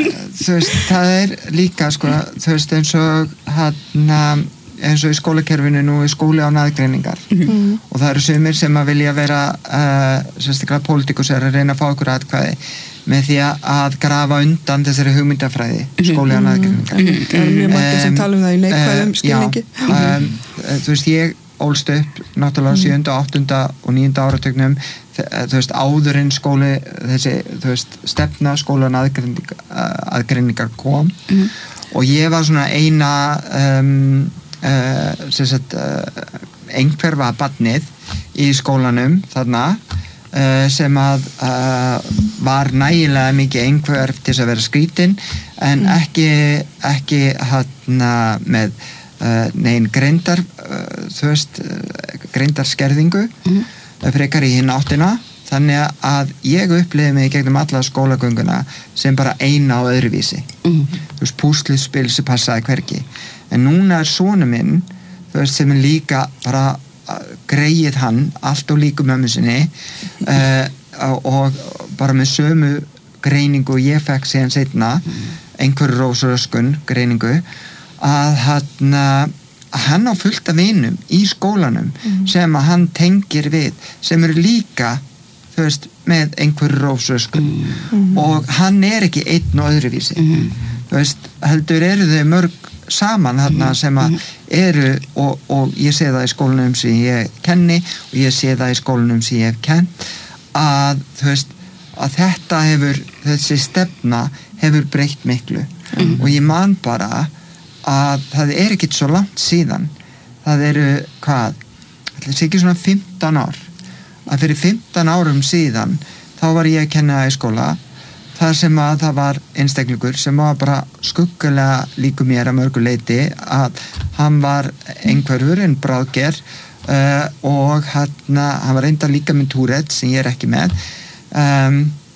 þú veist það er líka sko þú veist eins og hann eins og í skólakerfinu nú er skóli án aðgreiningar mm. og það eru sumir sem að vilja vera uh, sérstaklega pólitíkusar að reyna að fá okkur atkvæði með því að grafa undan þessari hugmyndafræði skóli án aðgreiningar mm. það eru mjög margir sem tala um það í neikvæðum skilningi já, um, þú veist ég ólst upp náttúrulega sjöunda, áttunda og níunda áratugnum þú veist áður en skóli þessi þú veist stefna skóli án aðgreiningar, aðgreiningar kom mm. og ég var svona eina um, Uh, sem sagt uh, einhver var barnið í skólanum þarna uh, sem að uh, var nægilega mikið einhver til þess að vera skrítinn en mm. ekki ekki hérna með uh, nein greindar uh, þú veist uh, greindarskerðingu mm. frekar í hinn áttina þannig að ég upplifði mig gegnum alla skólagönguna sem bara eina á öðruvísi mm. þú veist púsluspil sem passaði hvergi en núna er sonu minn þú veist sem er líka bara greið hann allt og líku mömmu sinni uh, og bara með sömu greiningu ég fekk síðan seinna mm. einhverju rósröskun greiningu að hann hann á fullt af vinum í skólanum mm. sem að hann tengir við sem eru líka þú veist með einhverju rósröskun mm. og hann er ekki einn og öðruvísi mm. þú veist heldur eru þau mörg saman þarna sem að eru og, og ég sé það í skólanum sem ég kenni og ég sé það í skólanum sem ég hef kennt að þú veist að þetta hefur þessi stefna hefur breytt miklu mm. og ég man bara að það er ekkit svo langt síðan það eru hvað það sé ekki svona fimmtán ár að fyrir fimmtán árum síðan þá var ég að kenna í skóla þar sem að það var einstaklingur sem var bara skuggulega líku mér að mörgu leyti að hann var einhverfur en bráðger uh, og hann, hann var reyndar líka með Tourette sem ég er ekki með um,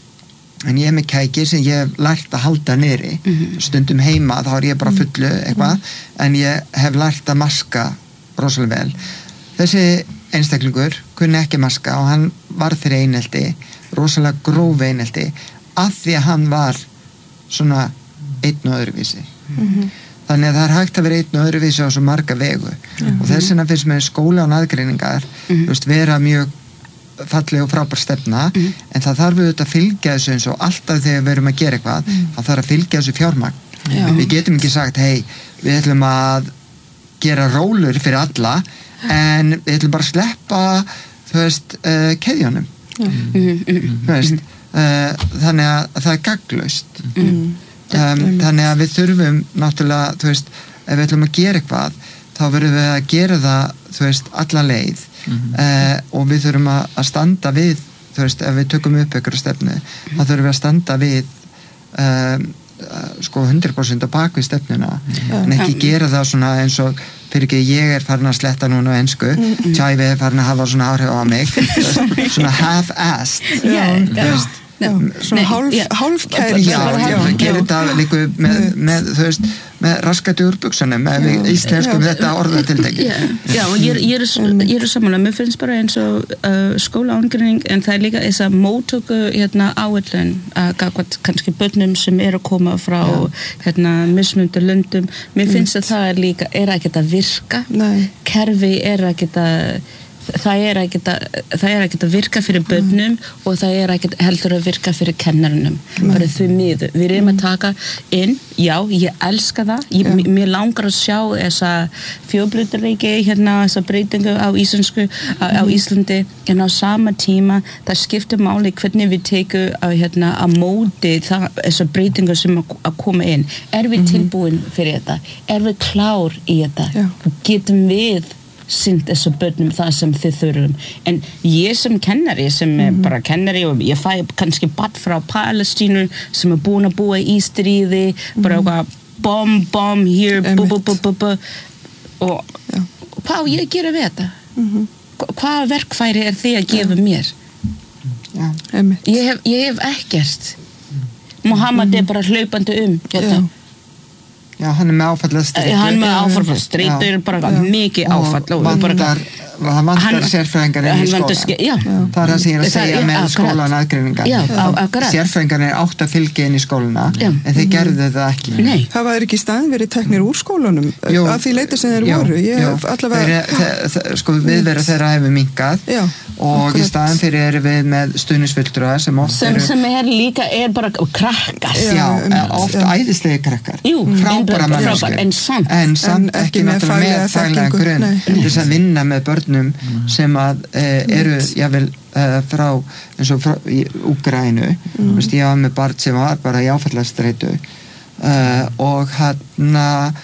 en ég er með kæki sem ég hef lært að halda niðri mm-hmm. stundum heima þá er ég bara fullu eitthvað mm-hmm. en ég hef lært að maska rosalega vel þessi einstaklingur kunni ekki maska og hann var fyrir einelti rosalega gróf einelti að því að hann var svona einn og öðruvísi mm-hmm. þannig að það er hægt að vera einn og öðruvísi á svo marga vegu mm-hmm. og þess vegna finnst með skóla og aðgreiningar mm-hmm. veist, vera mjög falleg og frábær stefna mm-hmm. en það þarf auðvitað að fylgja þessu eins og alltaf þegar við erum að gera eitthvað mm-hmm. það þarf að fylgja þessu fjármagn mm-hmm. við getum ekki sagt hei við ætlum að gera rólur fyrir alla en við ætlum bara að sleppa þú veist uh, keðjunum mm-hmm. þú veist Uh, þannig að það er gagnlaust mm. um, þannig að við þurfum náttúrulega, þú veist ef við ætlum að gera eitthvað, þá verðum við að gera það, þú veist, alla leið mm. uh, og við þurfum að, að standa við, þú veist, ef við tökum upp einhverja stefnu, mm. þá þurfum við að standa við um, sko hundrað prósent á bak við stefnuna mm. en ekki gera það svona eins og fyrir ekki ég er farin að sletta núna á ensku mm. Tjæfi er farin að hafa svona áhrif á mig svona half-assed yeah, þú veist Já, svona hálf, hálfkæri já, já, það gerir þetta líka með, með, þú veist, með raskati úr buksunum ef við íslenskum þetta orðatiltæki. Já, já, og ég, ég er, ég er samanlega, mér finnst bara eins og uh, skólaángreining, en það er líka þess að móttöku hérna áætlun að gagvart kannski börnum sem eru að koma frá hérna mismunandi löndum, mér finnst að það er líka, er ekkert að virka, Nei. kerfi er ekkert að það er ekkert að, það er ekkert að virka fyrir börnum mm. og það er ekkert heldur að virka fyrir kennarunum mm. bara því miður, við erum að taka inn, já, ég elska það ég, yeah. mér langar að sjá þessa fjölbreytileiki, hérna þessa breytingu á íslensku, á, á Íslandi en á sama tíma, það skiptir máli hvernig við tekum að, hérna, að móti það, þessa breytingu sem að, að koma inn, er við mm-hmm. tilbúin fyrir þetta, er við klár í þetta yeah. getum við synd þessu börnum það sem þið þurfum en ég sem kennari sem er mm-hmm. bara kennari og ég fæ kannski barn frá Palestínu sem er búin að búa í stríði mm-hmm. bara eitthvað bom bom hér bu bu bu bu bu og ja. Hvað á ég að gera við þetta mm-hmm. hvaða verkfæri er þið að gefa ja. Mér ja. ég, hef, ég hef ekkert Muhammad mm-hmm. er bara hlaupandi um þetta ja. Já, hann er með áfallastreitu. Hann er með áfallastreitu, er bara já. Mikið áfall. Og vandar, það vantar sérfræðingarnir í skóla. Ske, já. Það er það sem ég er að segja það, með já, skólan aðgreiningar. Já, akkurat. Sérfræðingarnir átt að fylgja inn í skóluna, já. En þeir gerðu það ekki. Nei. Það var ekki í staðin verið teknir úr skólunum, jú, að því leita sem þeir jú, voru. Ég jú, hef allavega... Þeir, sko, viðveru þeirra hefur minkað já, og akkurat. Í staðin fyrir erum við með stuðningsfulltrúa sem oft sem, eru... Sem er líka, er bara krakkar. Já, oft æðislegi krakkar. Jú, frábæra manneskjur. En samt. En samt ekki með faglega grunn. Þess að vinna með börnum sem að eru, jável, frá eins og frá í Úkraínu mm. Vist, ég var með barn sem var bara í áfallastreitu uh, og hann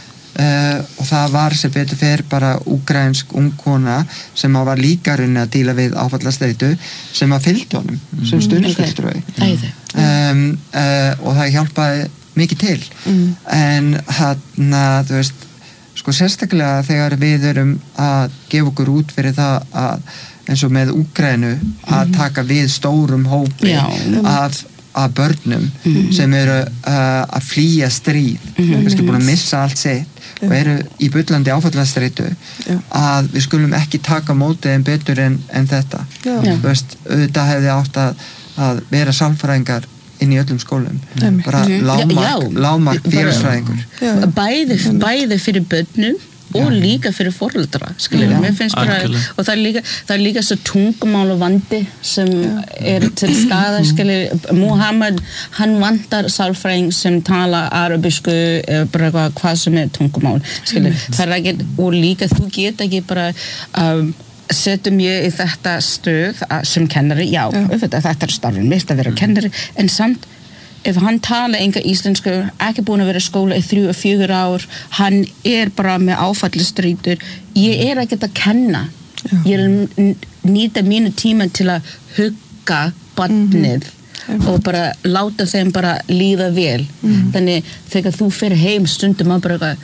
uh, og það var sem betur fer bara úkraínsk ungkona sem var líka runni að díla við áfallastreitu sem að fylgdi honum mm. sem stuðningsfulltrúi okay. um, uh, og það hjálpaði mikið til mm. en hann þú veist sko sérstaklega þegar við erum að gefa okkur út fyrir það að eins og með Úkraínu að taka við stórum hópi Já. af, af börnum mm. sem eru uh, að flýja stríð mm. kannski búin að missa allt sitt yeah. og eru í bullandi áfallastreitu yeah. að við skulum ekki taka mótið en betur en, en þetta yeah. veist, auðvitað hefði átt að, að vera sálfræðingar inn í öllum skólum mm. bara mm-hmm. lágmark, lágmark félagsfræðingur bæði, bæði fyrir börnum og já. Líka fyrir foreldra skilur, mér finnst bara og það er líka, það er líka svo tungumál og vandi sem já. Er til staða skilur, Muhammad, hann vantar sálfræðing sem tala arabísku bara hvað, hvað sem er tungumál skilur, mm. það er ekki, og líka þú get ekki bara um, setjum ég í þetta stöð sem kennari, já, já. Þetta er starfinn mitt að vera kennari, en samt ef hann tala enga íslensku, ekki búin að vera í skóla í þrjú og fjögur ár, hann er bara með áfallastreitur, ég er ekkert að kenna, já. Ég er að nýta mínu tíma til að hugga barnið mm-hmm. og bara láta þeim bara líða vel, mm-hmm. þannig þegar þú fer heim stundum að bara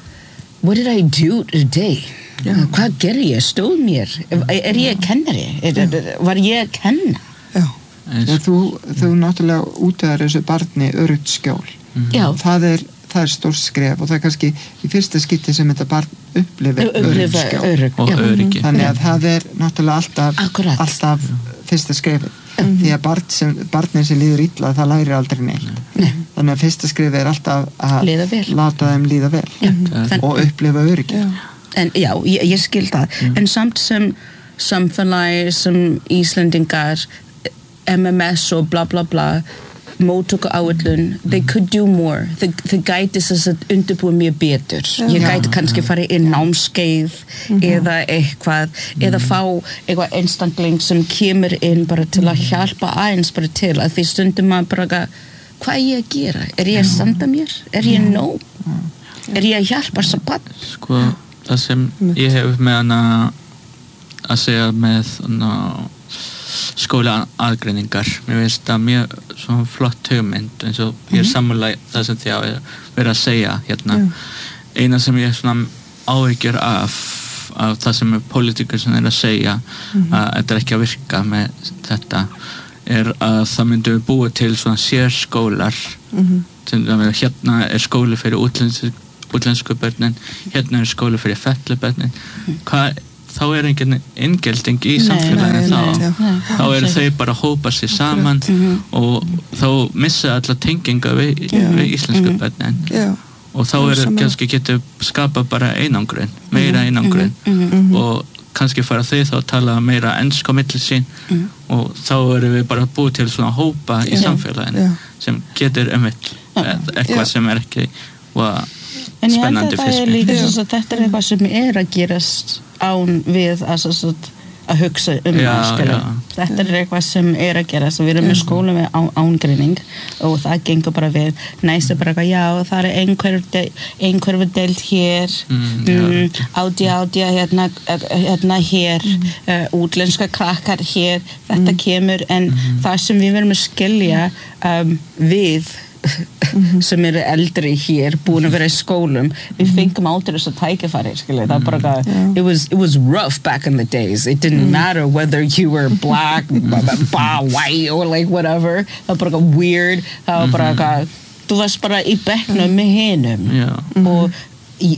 what did I do today? Já. Hvað gerði ég? Stóð mér? Er ég kennari? Er, var ég að kenna? Já. Ja, þú, þú náttúrulega útvegar þessu barni öruggt skjól mm. það er, það er stórt skref og það er kannski í fyrsta skipti sem þetta barn upplifir öruggt skjól örygg, og öryggi þannig að það er náttúrulega alltaf, alltaf fyrsta skrefið mm. því að barn sem, barnin sem líður illa það lærir aldrei neitt Nei. Þannig að fyrsta skrefið er alltaf að láta þeim líða vel mm. og upplifa öryggi já. En já, ég, ég skil það mm. en samt sem samfélagi sem Íslendingar M M S og bla bla bla móttöku áætlun, they could do more þau, þau gæti þess að undirbúa mjög betur yeah. ég gæti kannski fara inn námskeið mm-hmm. eða eitthvað mm-hmm. eða fá eitthvað einstakling sem kemur inn bara til að hjálpa aðeins bara til að því stundum maður bara hvað er ég að gera, er ég að standa mér er ég nóg, er ég að hjálpa þess að barn sko, það sem ég hef með hana að segja með hana skóla aðgreiningar mér finnst það mjög svona flott hugmynd eins og ég er sammála það sem þið hafa verið að segja hérna yeah. eina sem ég er svona áhyggjur af, af það sem er politikur sem er að segja mm-hmm. að þetta er ekki að virka með þetta er að það myndu búa til svona sérskólar Mhm. til dæmis hérna er skóli fyrir útlensku, útlensku börnin, hérna er skóli fyrir fellibörnin. Hvað þá er engin inngilding í samfélaginu þá, nei, já. þá eru þau bara að hópa sér saman og þá missa alla tenginga við, við íslensku börnin Já. og þá eru kannski getur skapa bara einangrun, meira einangrun og kannski fara þau þá að tala meira ensk á milli sín og þá erum við bara búið til svona hópa í samfélaginu Já. sem getur umvitt eitthvað Já. sem er ekki var En ég held spennandi að það fyrst er mér. líka svo að þetta er eitthvað sem er að gerast án við að, svo, svo, að hugsa um Já, það, skilur. já. Þetta er eitthvað sem er að gerast og við erum með skóla með án, ángreining og það gengur bara við. Næst er bara eitthvað, já, það er einhver, de, einhver deild hér, Mm, mm, ádja, ádja, hérna, hérna hér, uh, útlenska krakkar hér, þetta kemur, en það sem við verðum að skilja um, við sem eru eldri hér, búin að vera í skólum, við fengum aldrei þess að tækifæri, skilja, það er bara eitthvað, it was, it was rough back in the days, it didn't matter whether you were black, ba, white, or like whatever, það var bara eitthvað weird, það var bara eitthvað, þú varst bara í bekknum með hinum, Já. og í,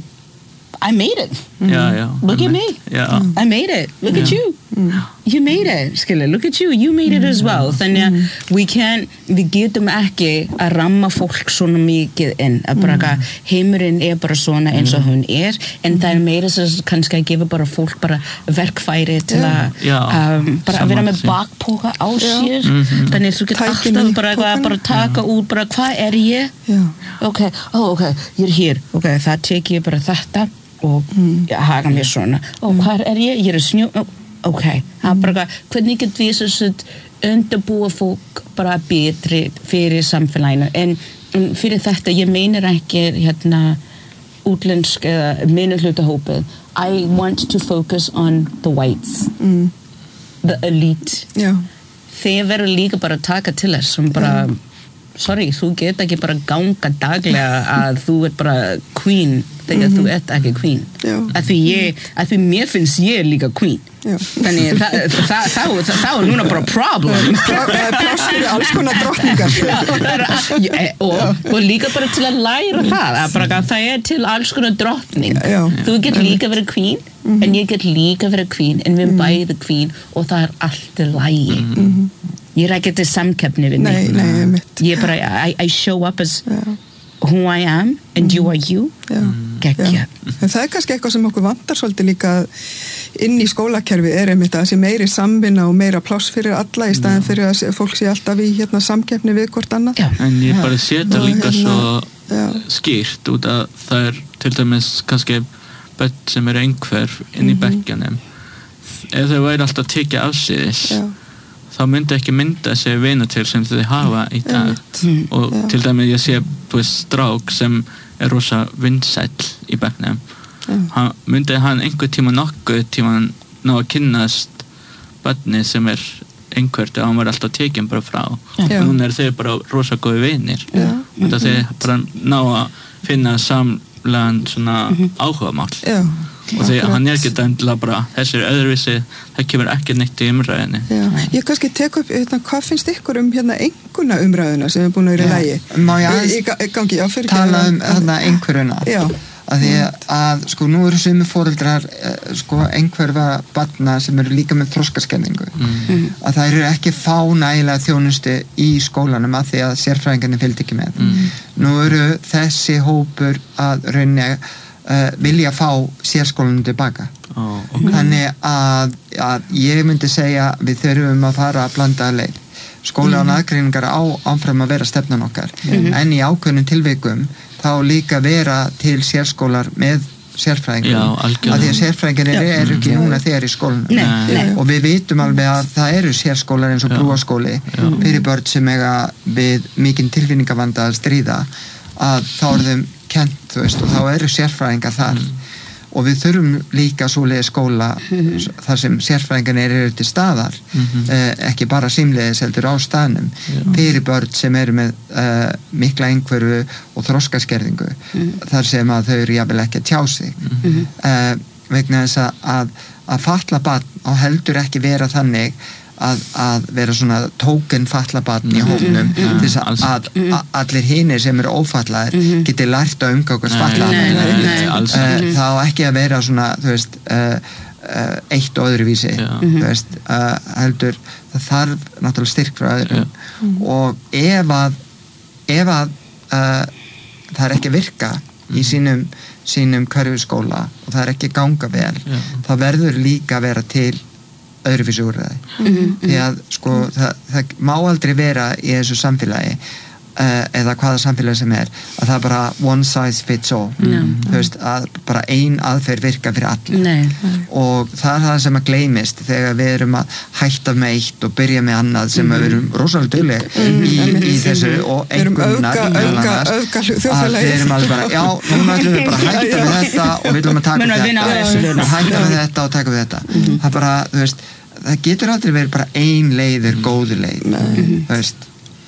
I made it, Já, já. look at me, Já. I made it, look at you, you made it, skilja, look at you, you made it as well, þannig að we can, við getum ekki að ramma fólk svona mikið inn, að bara mm. heimurinn er bara svona eins og hún er, en það er meira sem kannski að gefa bara fólk bara verkfæri til að Já. um, bara að vera með Saman, bakpoka á sér, Mhm. þannig að þú getur Tækin alltaf í bara, pokanum. bara taka út, bara hvað er ég? Já. Ok, ó, ok, ég er hér, ok, það tek ég bara þetta og mm. haga mér svona, og hvað er ég? Ég er snjó, ó, ok, það er bara, hvernig get við svo undirbúa fólk bara betri fyrir samfélaginu, en um, fyrir þetta, ég meinar ekki hérna útlensk eða minnihlutahópið, I want to focus on the whites, Mm. the elite, Já. þeir verður líka bara að taka til þess sem bara, sorry, þú get ekki bara ganga daglega að þú ert bara queen þegar þú ert ekki queen, Já. að því ég, að því mér finnst ég líka queen, Já. þannig það, það, það, það, það er núna bara problem. Það er pláss fyrir alls konar drottningar. Já, það er að- ja, og, og líka bara til að læra það að bara, að það er til alls konar drottning, Já. þú get líka verið queen en ég get líka verið queen, en við bæði queen og það er allt í lagi. Ég er ekki til samkeppni við Nei, neitt. nei, einmitt. Ég bara, I, I show up as Já. who I am and you are you. Já. Gekkja. Já. En það er kannski eitthvað sem okkur vantar svolítið líka inn í skólakerfi er einmitt að það sé meiri samvinna og meira pláss fyrir alla í staðin fyrir að sé- fólk sé alltaf í hérna samkeppni við hvort annað. Já. En ég bara setja Og líka hérna, svo já. skýrt út að það er til dæmis kannski börn sem eru einhverf inn í bekkjanum. Ef þau væri alltaf tekið afsíðis Já. þá myndi ekki mynda sér vina til sem þau hafa í dag Mm. og Já. til dæmis ég sé þú veist, strák sem er rosa vinsæll í bekknum. Hann, myndi hann einhver tíma nokkuð tíma ná að kynnast börni sem er einhvert og hann var alltaf tekinn bara frá Já. og núna er þeir bara rosa góði vinir Já. og það þeir bara ná að finna samlegan svona áhugamál Já. og þegar Akkurat. hann er ekki endilega bara þessi er öðruvísi, það kemur ekki neitt í umræðinni. Já. Ég kannski tek upp, hérna, hvað finnst ykkur um hérna enguna umræðuna sem er búin að vera í lægi? Má ég aðeins Í, ga- í gangi, já, fyrir tala um þarna einhverjuna Já. að því að sko nú eru sumi foreldrar eh, sko einhverfa barna sem eru líka með þroskaskenningu Mm. að það eru ekki fá nægilega þjónustu í skólanum að því að sérfræðingarnir fylgdi ekki með Mm. nú eru þessi hópur að rauninni uh, vilja fá sérskólanum tilbaka Ó, ok. þannig að, að ég myndi segja við þurfum að fara að blanda leið skóla og aðgreiningar á áfram að vera stefnan okkar en í ákveðnum tilvikum þá líka vera til sérskólar með sérfræðingum Já, algjörlega. að því að sérfræðingar eru ekki núna þegar í skólanum Nei, nei. og við vitum alveg að það eru sérskólar eins og Já. brúaskóli fyrir börn sem eiga við mikinn tilfinningavanda að stríða að þá er þeim kent þú veist og þá eru sérfræðingar þar og við þurfum líka svoleiði skóla þar sem sérfræðingarnir eru til staðar eh, ekki bara símleiðis heldur á staðnum fyrir börn sem eru með eh, mikla einhverfu og þroskaskerðingu þar sem að þau eru jafnvel ekki að tjá sig eh, vegna þess að, að, að fatla barn á heldur ekki vera þannig að, að vera svona tóken fatla barn í hófnum til þess að, að, að allir hinir sem eru ófatlaðir geti lært að umgangast fatlaðir. Það á ekki að vera svona, þú veist, uh, uh, eitt og öðru vísi, þú veist, uh, heldur, það þarf náttúrulega styrk frá öðrum mm. og ef að, ef að uh, það er ekki að virka í sínum, sínum hverfisskóla og það er ekki að ganga vel, Já. þá verður líka að vera til öðruvísi úrræði. Mm-hmm. Því að sko, það, það má aldrei vera í þessu samfélagi uh, eða hvaða samfélagi sem er að það er bara one size fits all. Mm. Þú veist, að bara ein aðferð virka fyrir alla. Nei. Og það er það sem að gleymist þegar við erum að hætta með eitt og byrja með annað sem mm. við erum rosalega dugleg mm. í, í þessu og einhvernar að við erum alveg bara, já, núna ætlum við bara að hætta með þetta og við ætlum að taka þetta og hætta með þetta og taka við þetta. Mm. Það bara, þú veist, það getur aldrei verið bara ein leið er góðu leið, þú veist.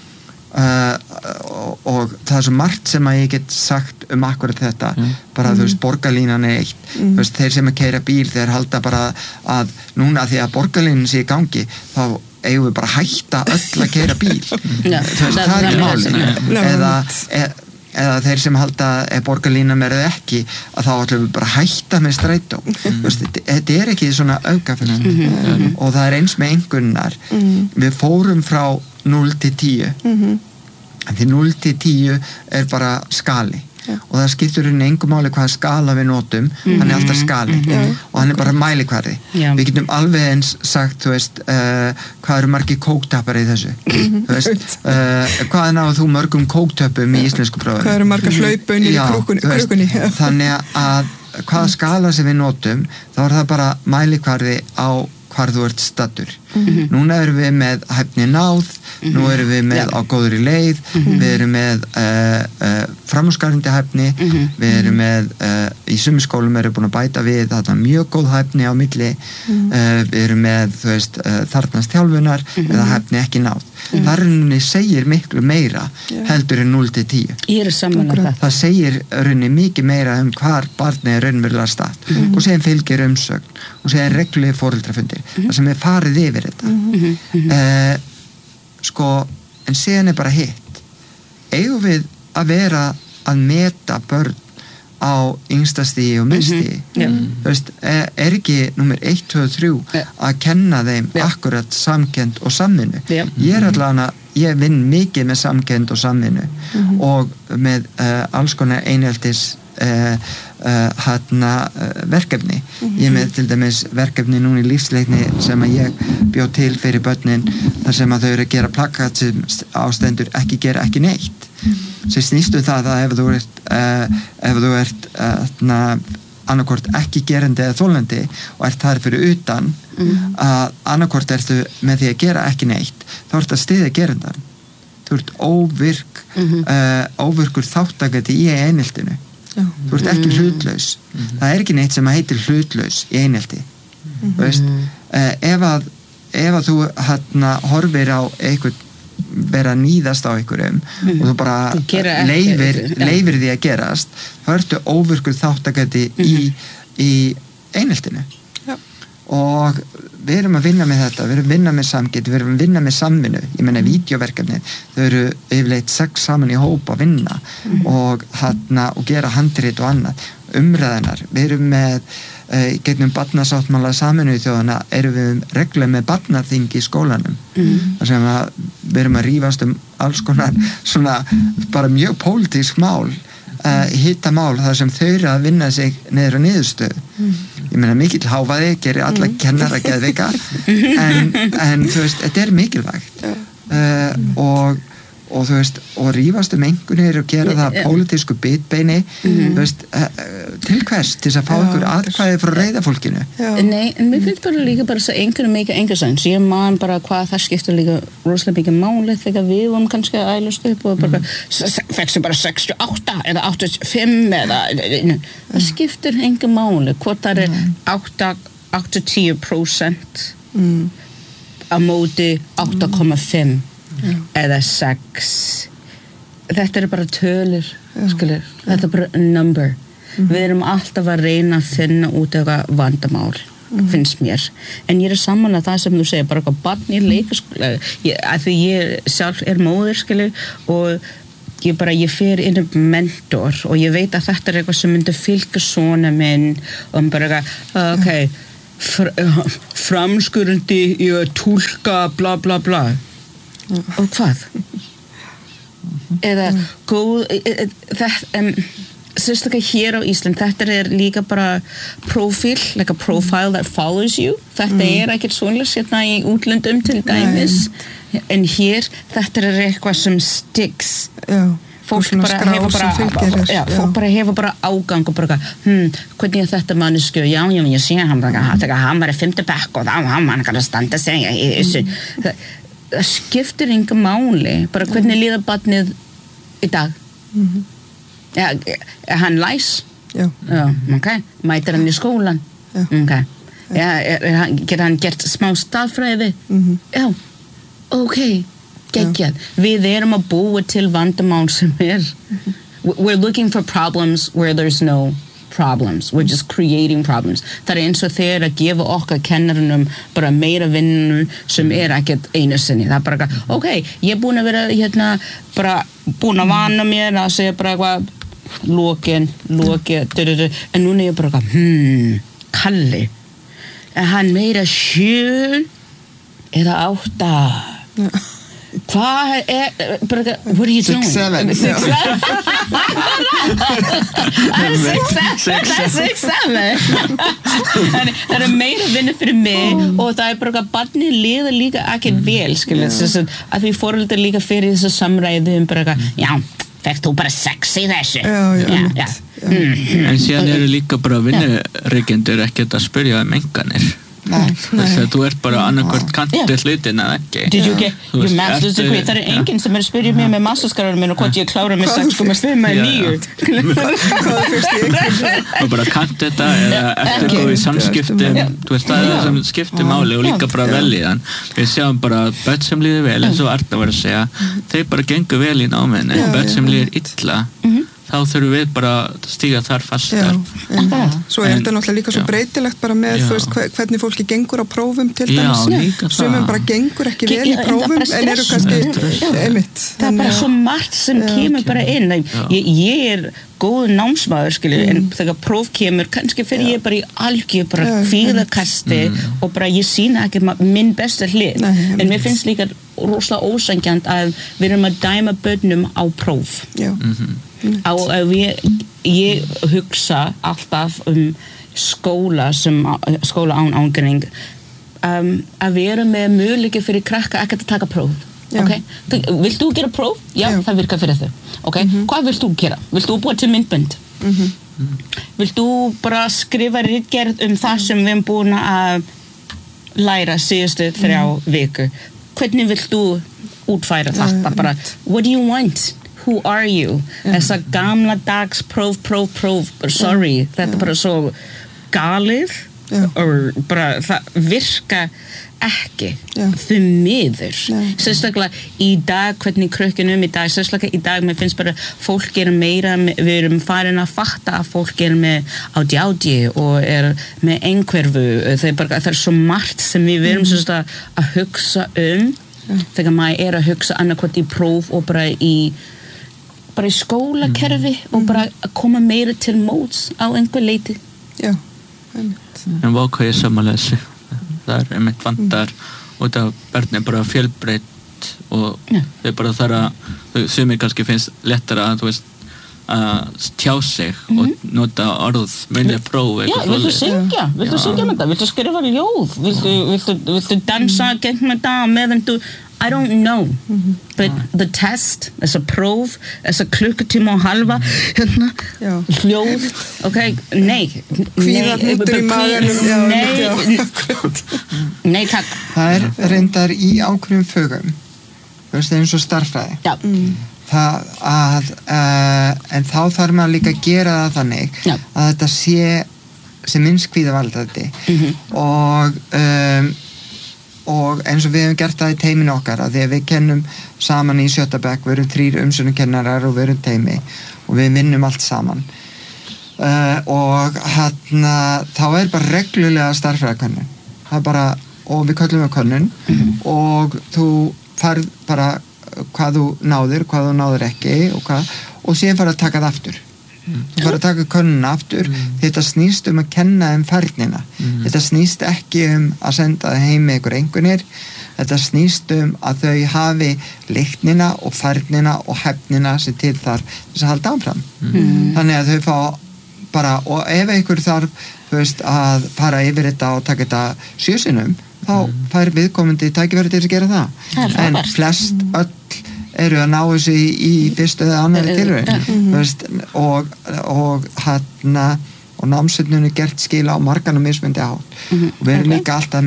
Uh, og, og það er svo margt sem að ég get sagt um akkurat þetta mm. bara þú veist, borgarlínan er eitt mm. þú veist, þeir sem að keyra bíl, þeir halda bara að núna því að borgarlínan sé í gangi þá eigum við bara að hætta öll að keyra bíl ja, þú veist, það er ekki málið eða, eða, eða þeir sem halda að borgarlínan verði ekki að þá ætlum við bara að hætta með strætó mm. þú veist, þetta er ekki svona aukafinn mm. mm. og það er eins með einhvernar mm. við fórum frá núll til tíu mm-hmm. en því núll til tíu er bara skali ja. og það skiptur henni engum máli hvaða skala við notum mm-hmm. hann er alltaf skali mm-hmm. og hann er bara mælikvarði ja. Við getum alveg eins sagt þú veist, uh, hvað eru margir kóktappar í þessu mm-hmm. þú veist, uh, hvað náðu þú mörgum kóktöppum í íslensku prófinu hvað eru margar hlaupun í krúkunni þannig að hvaða skala sem við notum þá er það bara mælikvarði á hvar þú ert staddur. Mm-hmm. Núna erum við með hæfni náð, mm-hmm. nú erum við með á góðri leið, mm-hmm. við erum með uh, uh, framúrskarandi hæfni, mm-hmm. við erum með uh, í sumum skólum erum við búin að bæta við þetta mjög góð hæfni á milli, mm-hmm. uh, við erum með þú veist, uh, þarnast þjálfunar mm-hmm. eða hæfni ekki náð. Mm-hmm. Það rauninni segir miklu meira yeah. heldur en núll til tíu. Ég er samanlega það. Það segir rauninni mikið meira um hvar barnið er raunverulega stað mm-hmm. og segir fylgir umsögn og segir reglulega foreldrafundir mm-hmm. þar sem er farið yfir þetta mm-hmm. uh, sko en síðan er bara hitt eigum við að vera að meta börn á yngstastigi og miðstigi mm-hmm. þú veist, er, er ekki nummer eitt, tvö og þrjú yeah. að kenna þeim yeah. akkurat samkennd og samvinnu yeah. ég er allavega, ég vinn mikið með samkennd og samvinnu mm-hmm. og með uh, alls konar einheltis uh, uh, hana uh, verkefni mm-hmm. ég með til dæmis verkefni núna í lífsleikni sem að ég bjó til fyrir börnin þar sem að þau eru að gera plakat sem ástendur ekki gera ekki neitt mm-hmm. sem snýstu það að ef þú ert uh, ef þú ert uh, annarkvort ekki gerandi eða þólandi og ert þar fyrir utan mm-hmm. að annarkvort ertu með því að gera ekki neitt þá ert að styðja gerandan þú ert óvirk mm-hmm. uh, óvirkur þáttakandi í eineltinu Já. Þú ert ekki hlutlaus mm-hmm. það er ekki neitt sem heitir hlutlaus í einelti mm-hmm. veist, uh, ef að ef að þú hérna horfir á einhvern vera að níðast á einhverjum mm. og þú bara leifir, leifir því að gerast þá ertu óvirkur þáttakandi mm. í, í eineltinu ja. Og við erum að vinna með þetta við erum að vinna með samgeti, við erum að vinna með samvinnu ég menna mm. vídeoverkefni þau eru yfirleitt sex saman í hóp að vinna mm. og, hana, og gera handrit og annað umræðinar, við erum með uh, gegnum barnasáttmála Sameinuðu þjóðanna erum við reglulega með barnaþing í skólanum mm. þar sem að við erum að rífast um alls konar svona bara mjög pólitísk mál uh, hitta mál þar sem þau eru að vinna sig niður á niðurstöðu mm. ég meina mikill hávaði gerir alla mm. kennara geðveika en, en þú veist, þetta er mikilvægt uh, og og þú veist, og rífast um einhvernir og gera það yeah. pólitísku bitbeini mm-hmm. þú veist, til hvers til þess að fá ykkur atkvæði frá reiðafólkinu Nei, en mér finnst bara líka bara svo einhverju mikið engarsæns, ég man bara hvað það skiptur líka rosalega mikið málið þegar við vorum kannski að ælast upp og bara mm. fekstu bara sextíu og átta eða áttatíu og fimm eða það skiptur enga máli, hvort það er átta til áttatíu prósent mm. á móti átta komma fimm Já. Eða sex þetta er bara tölur skilur. Þetta er bara number mm. við erum alltaf að reyna að finna út eitthvað vandamál mm. finnst mér, en ég er sammála það sem þú segir, bara eitthvað barn í leikaskóla af því ég sjálf er móðir skilur, og ég bara, ég fer inn um mentor og ég veit að þetta er eitthvað sem myndi fylgja svona minn og bara eitthvað, ok fr framskurandi í að túlka bla bla bla ja. Og hvað? Eða góð þetta, um, sérstaklega hér á Ísland, þetta er líka bara profil, like a profile that follows you, þetta mm. er ekkert svonlega sérna í útlöndum til dæmis Nei. En hér, þetta er eitthvað sem sticks Já fólk bara hefur bara, fylgir, já, fólk bara hefur bara ágang og bara, hm, hvernig er þetta mannesku, já, já, ég sé hann bara, hann var í fimmta bekk og þá hann var að standa sig í þessu það, það skiptir enga máli bara hvernig líður barnið í dag mm-hmm. ja, er hann læs? Já. Já, ok, mætir hann í skólan? Já. Ok, ja, er, er, getur hann gert smá staðfræði? Mm-hmm. Já, ok geggjað. Við erum að búa til vandamál sem er we're looking for problems where there's no problems. We're just creating problems. Það er eins og þeir að gefa okkar kennarunum bara meira vinnu sem er ekkert einu sinni. Það er bara, ok, ég er búin að vera hérna, bara búin að vana mér að segja bara eitthvað lokin, lokin, en núna er ég bara hmm, Kalli er hann meira sjö eða átta? Já. Hvað er, bara, what are you doing? Six, seven. Six, seven? Það er six, seven. Það er six, seven. Það er meira vinna fyrir mig oh. og það er bara að barnið liða líka ekki vel, skilja. Yeah. Að við fóreldrar líka fyrir þessu samræðu um bara, já, fekk þú bara sex í þessu. Já, já. já, já. Mm. En síðan eru líka bara vinnureikendur ekkert að spyrja um enganir. Nei, þess að þú ert bara annarkvort kantið yeah. hlutin eða ekki Did you get Þú your veist, master's ertu- degree? Það er enginn sem er að spyrja mér með mastersgráðum minn og hvort ég klára með sex komma fimm eða níu Hvað er fyrst í einhvern? og bara kannt þetta eða ertu Ekki. góð í samskiptum þú veist það er það sem skiptir máli og líka bara velíðan við sjáum bara börn sem líður vel eins og Arna var að segja þeir bara gengur vel í náminu en börn sem líður illa þá þurfum við bara að stíga þar fastar Já, svo er En- þetta náttúrulega líka svo já. breytilegt bara með, Já. þú veist, hve- hvernig fólki gengur á prófum til Já, dæmis. líka það. Sumum bara gengur ekki vel í Já, en það prófum, bara en eru stress. kannski, Já. einmitt. Það er bara svo margt sem kemur bara inn ég, ég er góð námsmaður skilur, en þegar próf kemur kannski fyrir ég bara í algjör bara Já, kvíðakasti og bara ég sýna ekki ma- minn besta hlið Nei, en einmitt. mér finnst líka rosalega ósangjant að við erum að dæma börnum á próf Já, á að ég, ég hugsa alltaf um skóla sem skóla án ángreining um, að við erum með möguleiki fyrir krakka ekkert að taka próf Já. okay? Þú, vilt þú gera próf? Já, Já. það virkar fyrir þau okay? Hvað vilt þú gera? Vilt þú búa til myndbönd? Mhm. Vilt þú bara skrifa ritgerð um það sem við erum búin að læra síðustu þrjá viku? Hvernig vilt þú útfæra þetta? Bara, what do you want? Who are you? Þessa gamla dags próf, próf, próf sorry, þetta er bara svo galið og bara það virka ekki Já. því miður Nei. sérstaklega í dag, hvernig krökkunum í dag, sérstaklega í dag, mér finnst bara fólk er meira, við erum farin að fatta að fólk er með ádjádi og er með einhverfu það er bara, það er svo margt sem við erum mm. að, að hugsa um Já. þegar maður er að hugsa annarkvæmt í próf og bara í bara í skólakerfi mm. og bara að koma meira til móts á einhver leiti já, einmitt. en vákvað ég samanlega þessu það er einmitt vandar og þetta börn er bara fjölbreytt og Já. þau bara þar að þau sumir kannski finnst lettara að þú veist að tjá sig og nota orð munið próf Já, viltu syngja? Viltu syngja með það? Viltu skrifa ljóð? Viltu, viltu, viltu dansa gegn með það meðan þú I don't know but the test, þessa próf þessa klukkutíma og halva hérna, Já. hljóð ok, nei Kvíðahnútur í maganum, já, nei, já. nei takk Það er reyndar í ákveðum fögum þú veist eins og starffræði Já. það að uh, en þá þarf maður líka að gera það þannig Já. að þetta sé sem minnst kvíðavaldandi Mhm. og um, og eins og við hefum gert það í teiminu okkar að því að við kennum saman í sjötta bekk við erum þrír umsjónakennarar og við erum teimi og við vinnum allt saman uh, og hérna þá er bara reglulega starffræðikönnun það er bara, og við köllum við könnun mm. og þú farð bara hvað þú náðir, hvað þú náðir ekki og, hvað, og síðan fara að taka það aftur mm. þú fara að taka könnuna aftur mm. þetta snýst um að kenna um færnina mm. þetta snýst ekki um að senda það heim með ykkur einhvernir þetta snýst um að þau hafi leiknina og færnina og hefnina sem til þar þess að halda áfram mm. þannig að þau fá bara, og ef einhver þarf þú veist, að fara yfir þetta og taka þetta sjösinum þá fær viðkomandi tækifæri til að gera það en flest öll eru að ná þessu í, í fyrstu eða annari tilraun og, og hérna og námsveitnunni gert skila á margan og mismundi átt og við erum líka alltaf